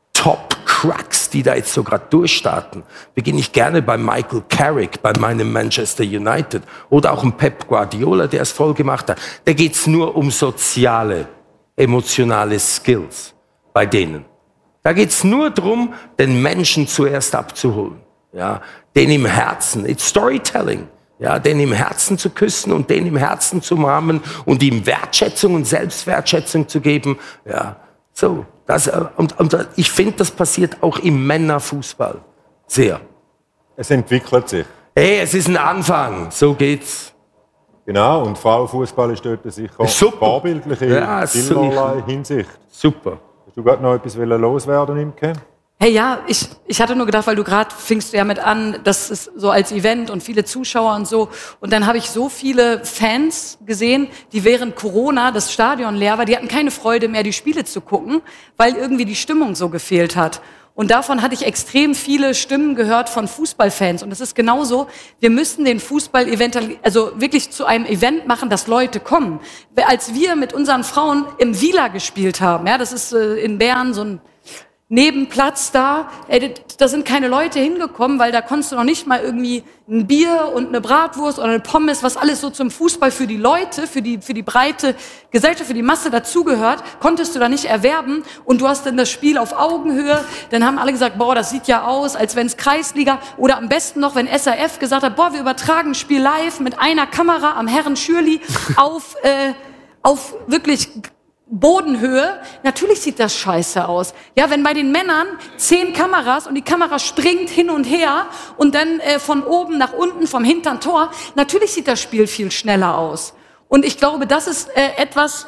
Top-Cracks, die da jetzt so gerade durchstarten, beginne ich gerne bei Michael Carrick, bei meinem Manchester United oder auch im Pep Guardiola, der es voll gemacht hat. Da geht's nur um soziale, emotionale Skills bei denen. Da geht's nur darum, den Menschen zuerst abzuholen. Ja, den im Herzen, it's Storytelling, ja, den im Herzen zu küssen und den im Herzen zu umarmen und ihm Wertschätzung und Selbstwertschätzung zu geben. Ja, so, und ich finde, das passiert auch im Männerfußball sehr. Es entwickelt sich. Hey, es ist ein Anfang, so geht's. Genau, und Frauenfußball ist dort sicher vorbildlich in vielerlei Hinsicht. Super. Hast du gerade noch etwas loswerden, Imke? Hey, ja, ich hatte nur gedacht, weil du gerade fingst ja mit an, das ist so als Event und viele Zuschauer und so. Und dann habe ich so viele Fans gesehen, die während Corona das Stadion leer war, die hatten keine Freude mehr, die Spiele zu gucken, weil irgendwie die Stimmung so gefehlt hat. Und davon hatte ich extrem viele Stimmen gehört von Fußballfans. Und es ist genauso, wir müssen den Fußball also wirklich zu einem Event machen, dass Leute kommen. Als wir mit unseren Frauen im Vila gespielt haben, ja, das ist in Bern so ein Nebenplatz da, da sind keine Leute hingekommen, weil da konntest du noch nicht mal irgendwie ein Bier und eine Bratwurst oder eine Pommes, was alles so zum Fußball für die Leute, für die breite Gesellschaft, für die Masse dazugehört, konntest du da nicht erwerben und du hast dann das Spiel auf Augenhöhe, dann haben alle gesagt, boah, das sieht ja aus, als wenn es Kreisliga oder am besten noch, wenn SRF gesagt hat, boah, wir übertragen ein Spiel live mit einer Kamera am Herren Schürli auf wirklich Bodenhöhe, natürlich sieht das scheiße aus. Ja, wenn bei den Männern 10 Kameras und die Kamera springt hin und her und dann von oben nach unten vom hinteren Tor, natürlich sieht das Spiel viel schneller aus. Und ich glaube, das ist etwas,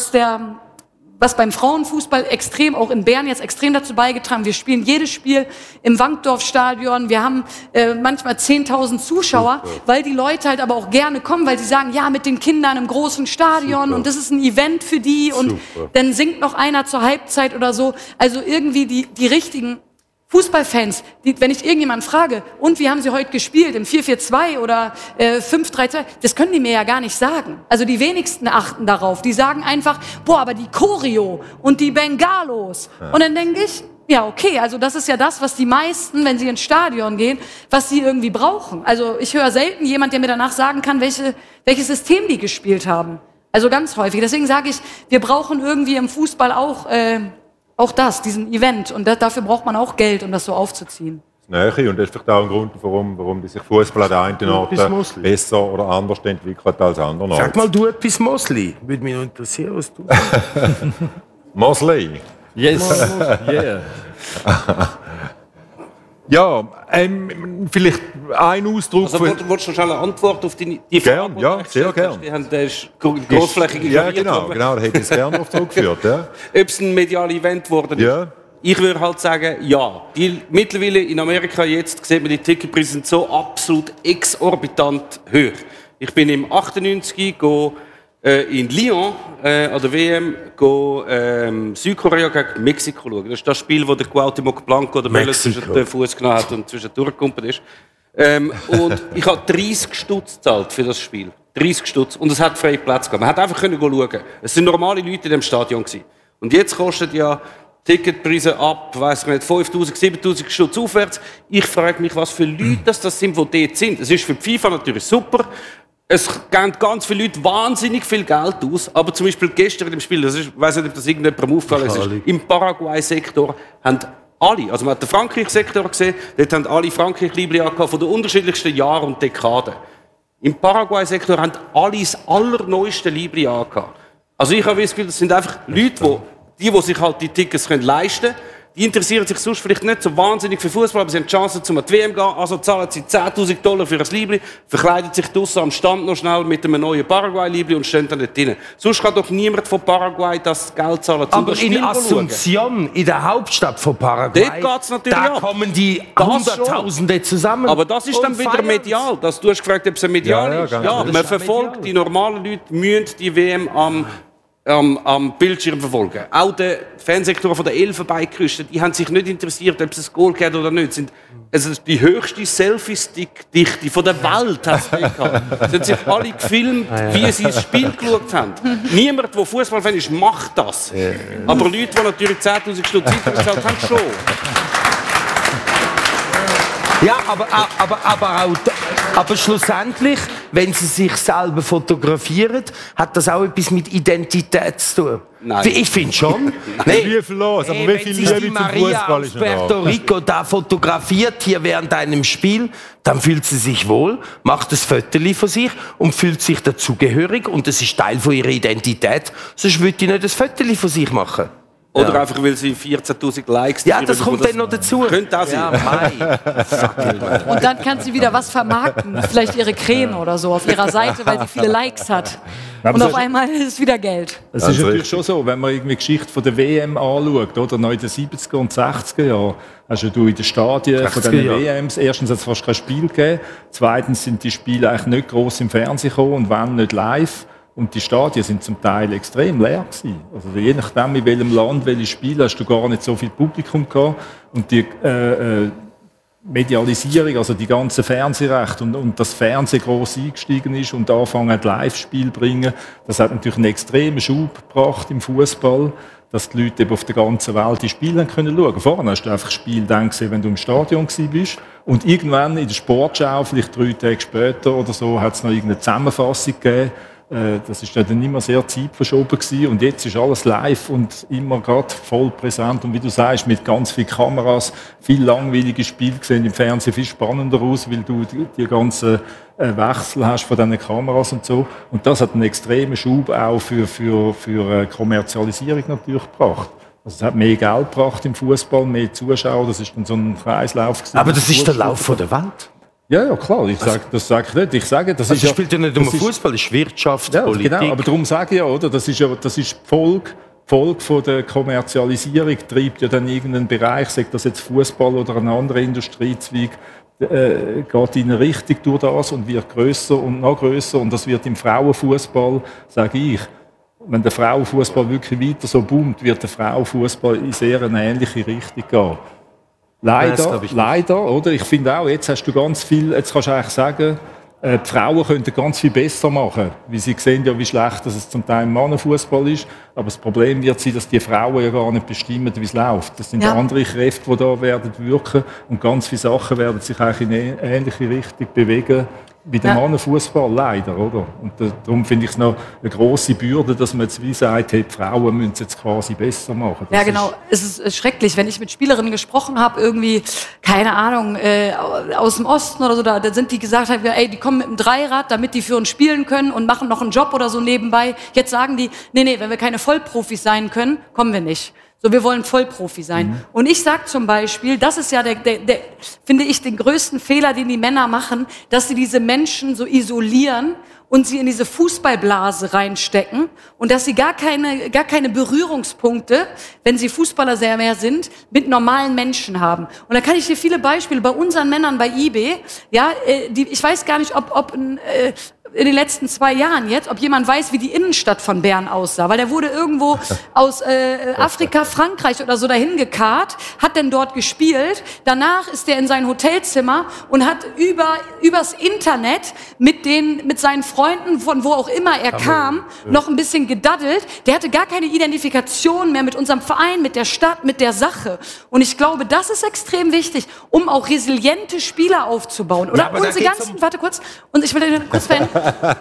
was beim Frauenfußball extrem, auch in Bern jetzt extrem dazu beigetragen. Wir spielen jedes Spiel im Wankdorf-Stadion. Wir haben manchmal 10.000 Zuschauer, weil die Leute halt aber auch gerne kommen, weil sie sagen, ja, mit den Kindern im großen Stadion und das ist ein Event für die und dann singt noch einer zur Halbzeit oder so. Also irgendwie die richtigen Fußballfans, wenn ich irgendjemanden frage, und wie haben sie heute gespielt, im 4-4-2 oder 5-3-2, das können die mir ja gar nicht sagen. Also die wenigsten achten darauf. Die sagen einfach, boah, aber die Choreo und die Bengalos. Ja. Und dann denke ich, ja, okay, also das ist ja das, was die meisten, wenn sie ins Stadion gehen, was sie irgendwie brauchen. Also ich höre selten jemand, der mir danach sagen kann, welches System die gespielt haben. Also ganz häufig. Deswegen sage ich, wir brauchen irgendwie im Fußball auch diesen Event. Und dafür braucht man auch Geld, um das so aufzuziehen. Nähe. Und das ist vielleicht auch ein Grund, warum sich Fußball an der einen Ort besser oder anders entwickelt als an anderen Orten. Sag mal du etwas Mosli. Würde mich noch interessieren, was du Mosli? Yes. Yeah. Ja, vielleicht ein Ausdruck... Also, willst du schnell eine Antwort auf die Frage? Ja, sehr gerne. Die haben grossflächig ja, genau, da hätte ich es gerne auf zurückgeführt. Ja. Ob es ein mediales Event geworden ist? Ja. Ich würde halt sagen, ja. Mittlerweile in Amerika jetzt sieht man, die Ticketpreise sind so absolut exorbitant hoch. Ich bin im 98 in Lyon an der WM Südkorea gegen Mexiko schauen. Das ist das Spiel, wo der Cuauhtémoc Blanco der Bälle zwischen den Fuß genommen hat und zwischen durchgekumpelt ist. Und ich habe 30 Stutz gezahlt für das Spiel. 30 Stutz. Und es hat freie Platz gehabt. Man hat einfach schauen. Es sind normale Leute in dem Stadion gewesen. Und jetzt kostet ja Ticketpreise ab, weiss ich nicht, 5'000, 7'000 Stutz aufwärts. Ich frage mich, was für Leute das sind, die dort sind. Es ist für die FIFA natürlich super. Es geben ganz viele Leute wahnsinnig viel Geld aus, aber zum Beispiel gestern im Spiel, ich weiß nicht, ob das irgendjemandem aufgefallen ist, im Paraguay-Sektor haben alle, also man hat den Frankreich-Sektor gesehen, dort haben alle Frankreich-Liebling angehabt von den unterschiedlichsten Jahren und Dekaden. Im Paraguay-Sektor haben alle das allerneueste Liebling angehabt. Also ich habe das Gefühl, das sind einfach Leute, die sich halt die Tickets leisten können. Die interessieren sich sonst vielleicht nicht so wahnsinnig für Fußball, aber sie haben die Chance, zum an die WM zu gehen. Also zahlen sie $10.000 für ein Liebling, verkleiden sich draussen am Stand noch schnell mit einem neuen Paraguay-Liebling und stehen dann nicht drin. Sonst kann doch niemand von Paraguay das Geld zahlen, um aber das Spiel in Asunción, in der Hauptstadt von Paraguay, da kommen die Hunderttausende zusammen. Aber das ist dann wieder medial. Du hast gefragt, ob es medial ist. Ja, man verfolgt, die normalen Leute müssen die WM am Bildschirm verfolgen. Auch der Fansektor von der Elfenbeinküste, die haben sich nicht interessiert, ob es ein Goal gibt oder nicht. Also die höchste Selfie-Stick-Dichte von der Welt hat es gehabt. Sie haben sich alle gefilmt, wie sie das Spiel geschaut haben. Niemand, der Fußballfan ist, macht das. Aber Leute, die natürlich 10'000 Stutz gezahlt haben, schon. Ja, aber schlussendlich, wenn sie sich selber fotografieren, hat das auch etwas mit Identität zu tun. Nein. Ich finde schon. Wie viel los? Aber wie viel Liebe zum Fußball ist noch? Puerto Rico da fotografiert hier während einem Spiel, dann fühlt sie sich wohl, macht ein Foto von sich und fühlt sich dazugehörig und das ist Teil von ihrer Identität. Sonst würde ich nicht ein Foto von sich machen. Oder einfach, weil sie 14'000 Likes... Ja, das kommt dann noch dazu. Könnte auch sein. Ja, und dann kann sie wieder was vermarkten. Vielleicht ihre Creme oder so auf ihrer Seite, weil sie viele Likes hat. Und auf einmal ist es wieder Geld. Es ist natürlich schon so, wenn man irgendwie die Geschichte von der WM anschaut, oder? Noch in den 70er und 60er Jahren, hast du in den Stadien von diesen WMs, erstens hat es fast kein Spiel gegeben, zweitens sind die Spiele eigentlich nicht gross im Fernsehen gekommen und wenn nicht live. Und die Stadien sind zum Teil extrem leer gewesen. Also je nachdem, in welchem Land, welches Spiel, hast du gar nicht so viel Publikum gehabt. Und die Medialisierung, also die ganzen Fernsehrechte und das Fernsehen gross eingestiegen ist und anfangen Live-Spiel zu bringen, das hat natürlich einen extremen Schub gebracht im Fußball, dass die Leute eben auf der ganzen Welt die Spiele schauen können. Vorher hast du einfach Spiel dann gesehen, wenn du im Stadion warst. Und irgendwann in der Sportschau, vielleicht 3 Tage später oder so, hat es noch irgendeine Zusammenfassung gegeben. Das ist dann immer sehr zeitverschoben gewesen. Und jetzt ist alles live und immer gerade voll präsent. Und wie du sagst, mit ganz vielen Kameras, viel langweilige Spiele sehen im Fernsehen viel spannender aus, weil du die ganzen Wechsel hast von diesen Kameras und so. Und das hat einen extremen Schub auch für Kommerzialisierung natürlich gebracht. Also es hat mehr Geld gebracht im Fußball, mehr Zuschauer. Das ist dann so ein Kreislauf gewesen. Aber das ist der Lauf von der Welt. Ja, klar. Das sage ich nicht. Ich sage, das ist spielt ja nicht nur Fußball, das ist Wirtschaft, Politik. Genau, aber darum sage ich ja, oder? Das ist die Folge von der Kommerzialisierung, treibt ja dann irgendeinen Bereich, sagt das jetzt Fußball oder ein anderer Industriezweig, geht in eine Richtung durch das und wird grösser und noch grösser. Und das wird im Frauenfußball, sage ich, wenn der Frauenfußball wirklich weiter so boomt, wird der Frauenfußball in sehr eine ähnliche Richtung gehen. Leider, oder? Ich finde auch, jetzt hast du ganz viel, jetzt kannst du eigentlich sagen, die Frauen könnten ganz viel besser machen, weil sie sehen ja, wie schlecht es zum Teil im Mannenfußball ist. Aber das Problem wird sein, dass die Frauen ja gar nicht bestimmen, wie es läuft. Das sind andere Kräfte, die da werden wirken und ganz viele Sachen werden sich eigentlich in eine ähnliche Richtung bewegen wie der Mannenfußball, leider, oder? Und darum finde ich es noch eine grosse Bürde, dass man jetzt wie sagt, hey, die Frauen müssen es jetzt quasi besser machen. Das genau. Es ist schrecklich, wenn ich mit Spielerinnen gesprochen habe, irgendwie, keine Ahnung, aus dem Osten oder so, da sind die gesagt haben, ey, die kommen mit dem Dreirad, damit die für uns spielen können und machen noch einen Job oder so nebenbei. Jetzt sagen die, nee, wenn wir keine Vollprofis sein können, kommen wir nicht. So, wir wollen Vollprofi sein. Und ich sage zum Beispiel, das ist ja finde ich, den größten Fehler, den die Männer machen, dass sie diese Menschen so isolieren und sie in diese Fußballblase reinstecken und dass sie gar keine Berührungspunkte, wenn sie Fußballer sehr mehr sind, mit normalen Menschen haben. Und da kann ich dir viele Beispiele bei unseren Männern bei IB, ich weiß gar nicht, ob in den letzten 2 Jahren jetzt, ob jemand weiß, wie die Innenstadt von Bern aussah, weil der wurde irgendwo aus Afrika, Frankreich oder so dahin gekarrt, hat denn dort gespielt, danach ist der in sein Hotelzimmer und hat übers Internet mit seinen Freunden, von wo auch immer er kam, noch ein bisschen gedaddelt. Der hatte gar keine Identifikation mehr mit unserem Verein, mit der Stadt, mit der Sache. Und ich glaube, das ist extrem wichtig, um auch resiliente Spieler aufzubauen. Oder unsere ganzen, warte kurz, und ich will kurz beenden.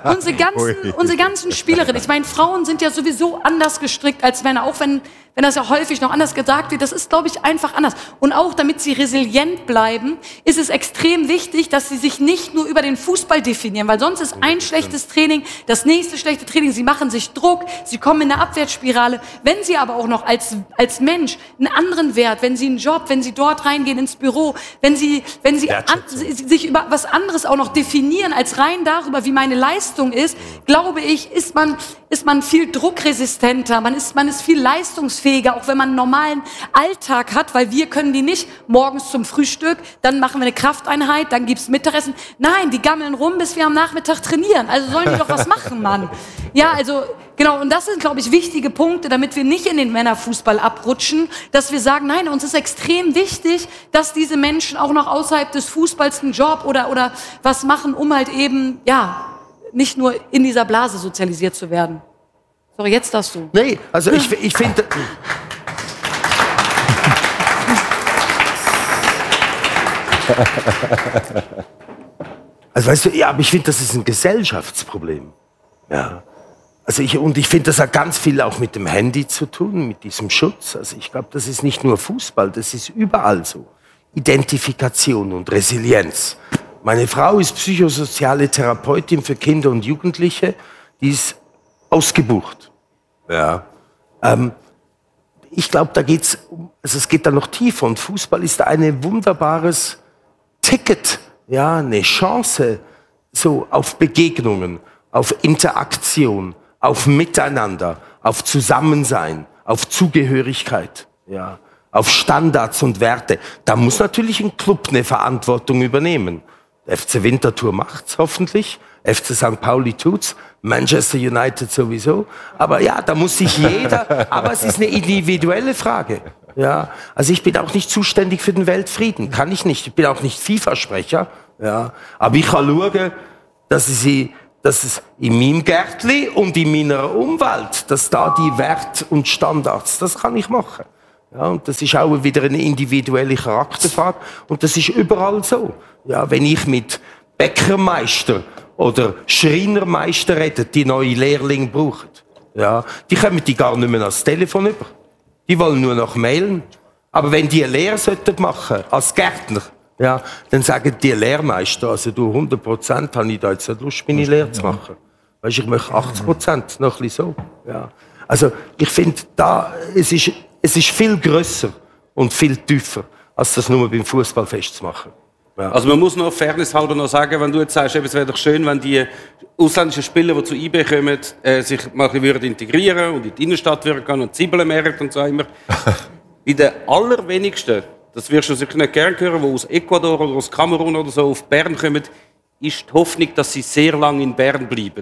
Unsere ganzen Spielerinnen, ich meine, Frauen sind ja sowieso anders gestrickt als Männer, auch wenn das ja häufig noch anders gesagt wird, das ist, glaube ich, einfach anders. Und auch damit sie resilient bleiben, ist es extrem wichtig, dass sie sich nicht nur über den Fußball definieren, weil sonst ist ein schlechtes Training das nächste schlechte Training, sie machen sich Druck, sie kommen in eine Abwärtsspirale. Wenn sie aber auch noch als Mensch einen anderen Wert, wenn sie einen Job, wenn sie dort reingehen ins Büro, wenn sie sich über was anderes auch noch definieren, als rein darüber, wie meine Leistung ist, glaube ich, ist man viel druckresistenter, man ist viel leistungsfähiger, auch wenn man einen normalen Alltag hat, weil wir können die nicht morgens zum Frühstück, dann machen wir eine Krafteinheit, dann gibt's Mittagessen. Nein, die gammeln rum, bis wir am Nachmittag trainieren. Also sollen die doch was machen, Mann. Ja, also genau, und das sind, glaube ich, wichtige Punkte, damit wir nicht in den Männerfußball abrutschen, dass wir sagen, nein, uns ist extrem wichtig, dass diese Menschen auch noch außerhalb des Fußballs einen Job oder was machen, um halt eben, nicht nur in dieser Blase sozialisiert zu werden. Sorry, jetzt darfst du. Nee, also ich finde... Also weißt du, aber ich finde, das ist ein Gesellschaftsproblem. Ja. Also ich finde, das hat ganz viel auch mit dem Handy zu tun, mit diesem Schutz. Also ich glaube, das ist nicht nur Fußball, das ist überall so. Identifikation und Resilienz. Meine Frau ist psychosoziale Therapeutin für Kinder und Jugendliche, die ist ausgebucht. Ja. ich glaube, da geht's, also es geht da noch tiefer. Und Fußball ist ein wunderbares Ticket, ja, eine Chance, so auf Begegnungen, auf Interaktion, auf Miteinander, auf Zusammensein, auf Zugehörigkeit, ja, auf Standards und Werte. Da muss natürlich ein Club eine Verantwortung übernehmen. Der FC Winterthur macht's hoffentlich, FC St. Pauli tut's, Manchester United sowieso. Aber ja, da muss sich jeder, aber es ist eine individuelle Frage. Ja, also ich bin auch nicht zuständig für den Weltfrieden, kann ich nicht. Ich bin auch nicht FIFA-Sprecher, ja. Aber ich kann schauen, dass es in meinem Gärtli und in meiner Umwelt, dass da die Werte und Standards, das kann ich machen. Ja, und das ist auch wieder eine individuelle Charakterfrage. Und das ist überall so. Ja, wenn ich mit Bäckermeister oder Schreinermeister rede, die neue Lehrlinge brauchen, ja, die kommen die gar nicht mehr ans Telefon über. Die wollen nur noch mailen. Aber wenn die eine Lehre machen als Gärtner, ja, dann sagen die Lehrmeister, also du 100% habe ich da jetzt nicht Lust, meine Lehre zu machen. Weißt, ich möchte 80%, noch ein bisschen so. Ja. Also ich finde, es ist viel grösser und viel tiefer, als das nur beim Fußball festzumachen. Ja. Also man muss noch Fairness halber noch sagen, wenn du jetzt sagst, es wäre doch schön, wenn die ausländischen Spieler, die zu IB kommen, sich mal ein bisschen integrieren und in die Innenstadt würden gehen und Zwiebelmärkte und so immer. Bei den allerwenigsten, das wirst du sicher nicht gerne hören, die aus Ecuador oder aus Kamerun oder so auf Bern kommen, ist die Hoffnung, dass sie sehr lange in Bern bleiben.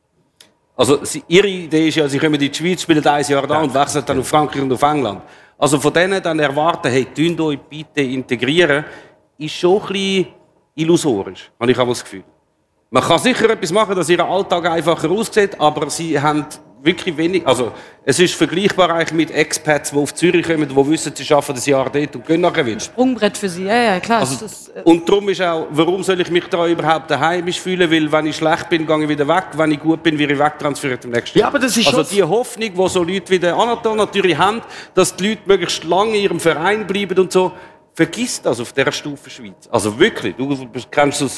Also ihre Idee ist ja, sie kommen in die Schweiz, spielen 1 Jahr da und wechseln dann auf Frankreich und auf England. Also von denen dann erwarten, hey, tun euch bitte integrieren, ist schon ein bisschen illusorisch, habe ich aber das Gefühl. Man kann sicher etwas machen, dass ihr Alltag einfacher aussieht, aber sie haben wirklich wenig, also es ist vergleichbar eigentlich mit Expats, die auf Zürich kommen, die wissen, sie arbeiten ein Jahr dort und gehen nachher wieder. Sprungbrett für sie, ja, klar. Also, und darum ist auch, warum soll ich mich da überhaupt heimisch fühlen, weil wenn ich schlecht bin, gehe ich wieder weg, wenn ich gut bin, werde ich wegtransferiert im nächsten Jahr. Ja, aber das ist also die Hoffnung, die so Leute wie der Anatol natürlich haben, dass die Leute möglichst lange in ihrem Verein bleiben und so, vergiss das auf dieser Stufe Schweiz. Also wirklich, du kennst es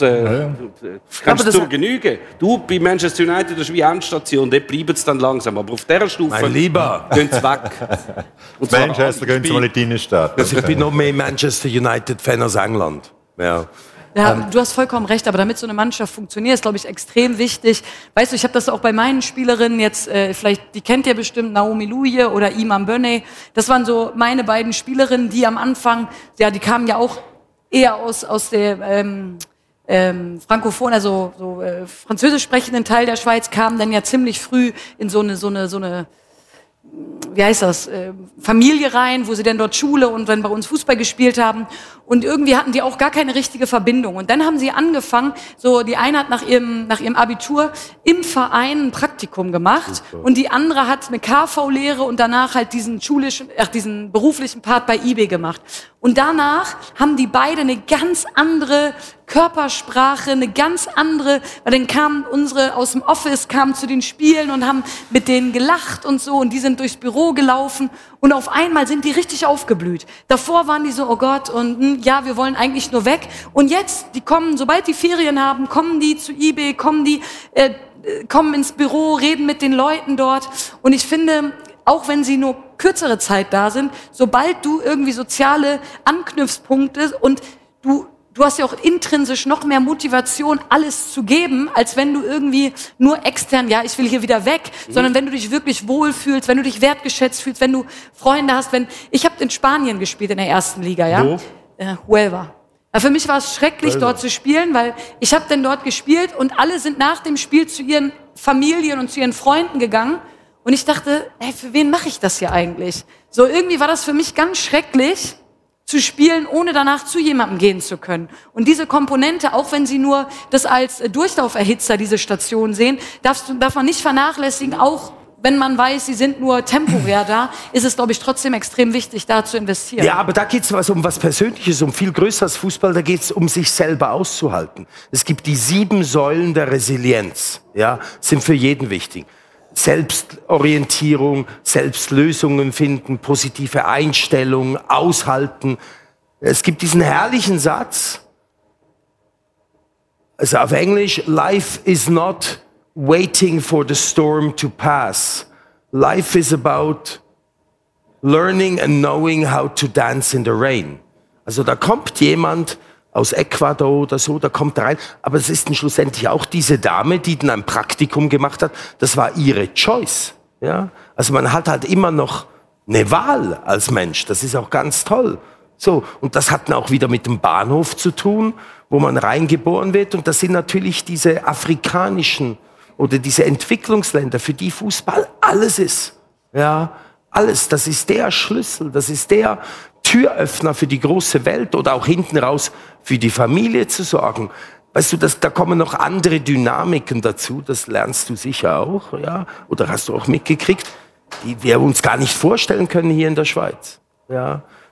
zur Genüge. Du, bei Manchester United, das ist wie Endstation, dort bleiben sie dann langsam. Aber auf dieser Stufe gehen sie weg. Und Manchester gehen sie mal in die Innenstadt. Also ich bin noch mehr Manchester United-Fan als England. Ja. Ja, du hast vollkommen recht, aber damit so eine Mannschaft funktioniert, ist, glaube ich, extrem wichtig. Weißt du, ich habe das auch bei meinen Spielerinnen jetzt, vielleicht, die kennt ihr bestimmt, Naomi Louye oder Iman Bönney. Das waren so meine beiden Spielerinnen, die am Anfang, ja, die kamen ja auch eher aus der Frankophon, also so französisch sprechenden Teil der Schweiz, kamen dann ja ziemlich früh in so eine wie heißt das, Familie rein, wo sie dann dort Schule und dann bei uns Fußball gespielt haben. Und irgendwie hatten die auch gar keine richtige Verbindung. Und dann haben sie angefangen, so die eine hat nach ihrem Abitur im Verein ein Praktikum gemacht und die andere hat eine KV-Lehre und danach halt diesen beruflichen Part bei IB gemacht. Und danach haben die beide eine ganz andere Körpersprache, eine ganz andere, weil dann kamen unsere aus dem Office, kamen zu den Spielen und haben mit denen gelacht und so und die sind durchs Büro gelaufen und auf einmal sind die richtig aufgeblüht. Davor waren die so, oh Gott, und ja, wir wollen eigentlich nur weg. Und jetzt, die kommen, sobald die Ferien haben, kommen die zu IB, kommen ins Büro, reden mit den Leuten dort. Und ich finde, auch wenn sie nur kürzere Zeit da sind, sobald du irgendwie soziale Anknüpfpunkte und du hast ja auch intrinsisch noch mehr Motivation, alles zu geben, als wenn du irgendwie nur extern, ja, ich will hier wieder weg, sondern wenn du dich wirklich wohlfühlst, wenn du dich wertgeschätzt fühlst, wenn du Freunde hast. Ich habe in Spanien gespielt in der ersten Liga, ja. Wo? Huelva. Ja, für mich war es schrecklich, dort zu spielen, weil ich habe dann dort gespielt und alle sind nach dem Spiel zu ihren Familien und zu ihren Freunden gegangen. Und ich dachte, hey, für wen mache ich das hier eigentlich? So irgendwie war das für mich ganz schrecklich, zu spielen, ohne danach zu jemandem gehen zu können. Und diese Komponente, auch wenn sie nur das als Durchlauferhitzer, diese Station sehen, darf man nicht vernachlässigen, auch wenn man weiß, sie sind nur temporär da, ist es, glaube ich, trotzdem extrem wichtig, da zu investieren. Ja, aber da geht es um was Persönliches, um viel größer als Fußball, da geht es um sich selber auszuhalten. Es gibt die 7 Säulen der Resilienz, ja, sind für jeden wichtig. Selbstorientierung, Selbstlösungen finden, positive Einstellung, aushalten. Es gibt diesen herrlichen Satz, also auf Englisch, life is not waiting for the storm to pass. Life is about learning and knowing how to dance in the rain. Also da kommt jemand aus Ecuador oder so, da kommt rein. Aber es ist dann schlussendlich auch diese Dame, die dann ein Praktikum gemacht hat. Das war ihre Choice. Ja? Also man hat halt immer noch eine Wahl als Mensch. Das ist auch ganz toll. So, und das hat dann auch wieder mit dem Bahnhof zu tun, wo man reingeboren wird. Und das sind natürlich diese afrikanischen oder diese Entwicklungsländer, für die Fußball alles ist. Ja, alles. Das ist der Schlüssel, das ist der Türöffner für die große Welt oder auch hinten raus für die Familie zu sorgen. Weißt du, da kommen noch andere Dynamiken dazu, das lernst du sicher auch, ja, oder hast du auch mitgekriegt, die wir uns gar nicht vorstellen können hier in der Schweiz. Ja.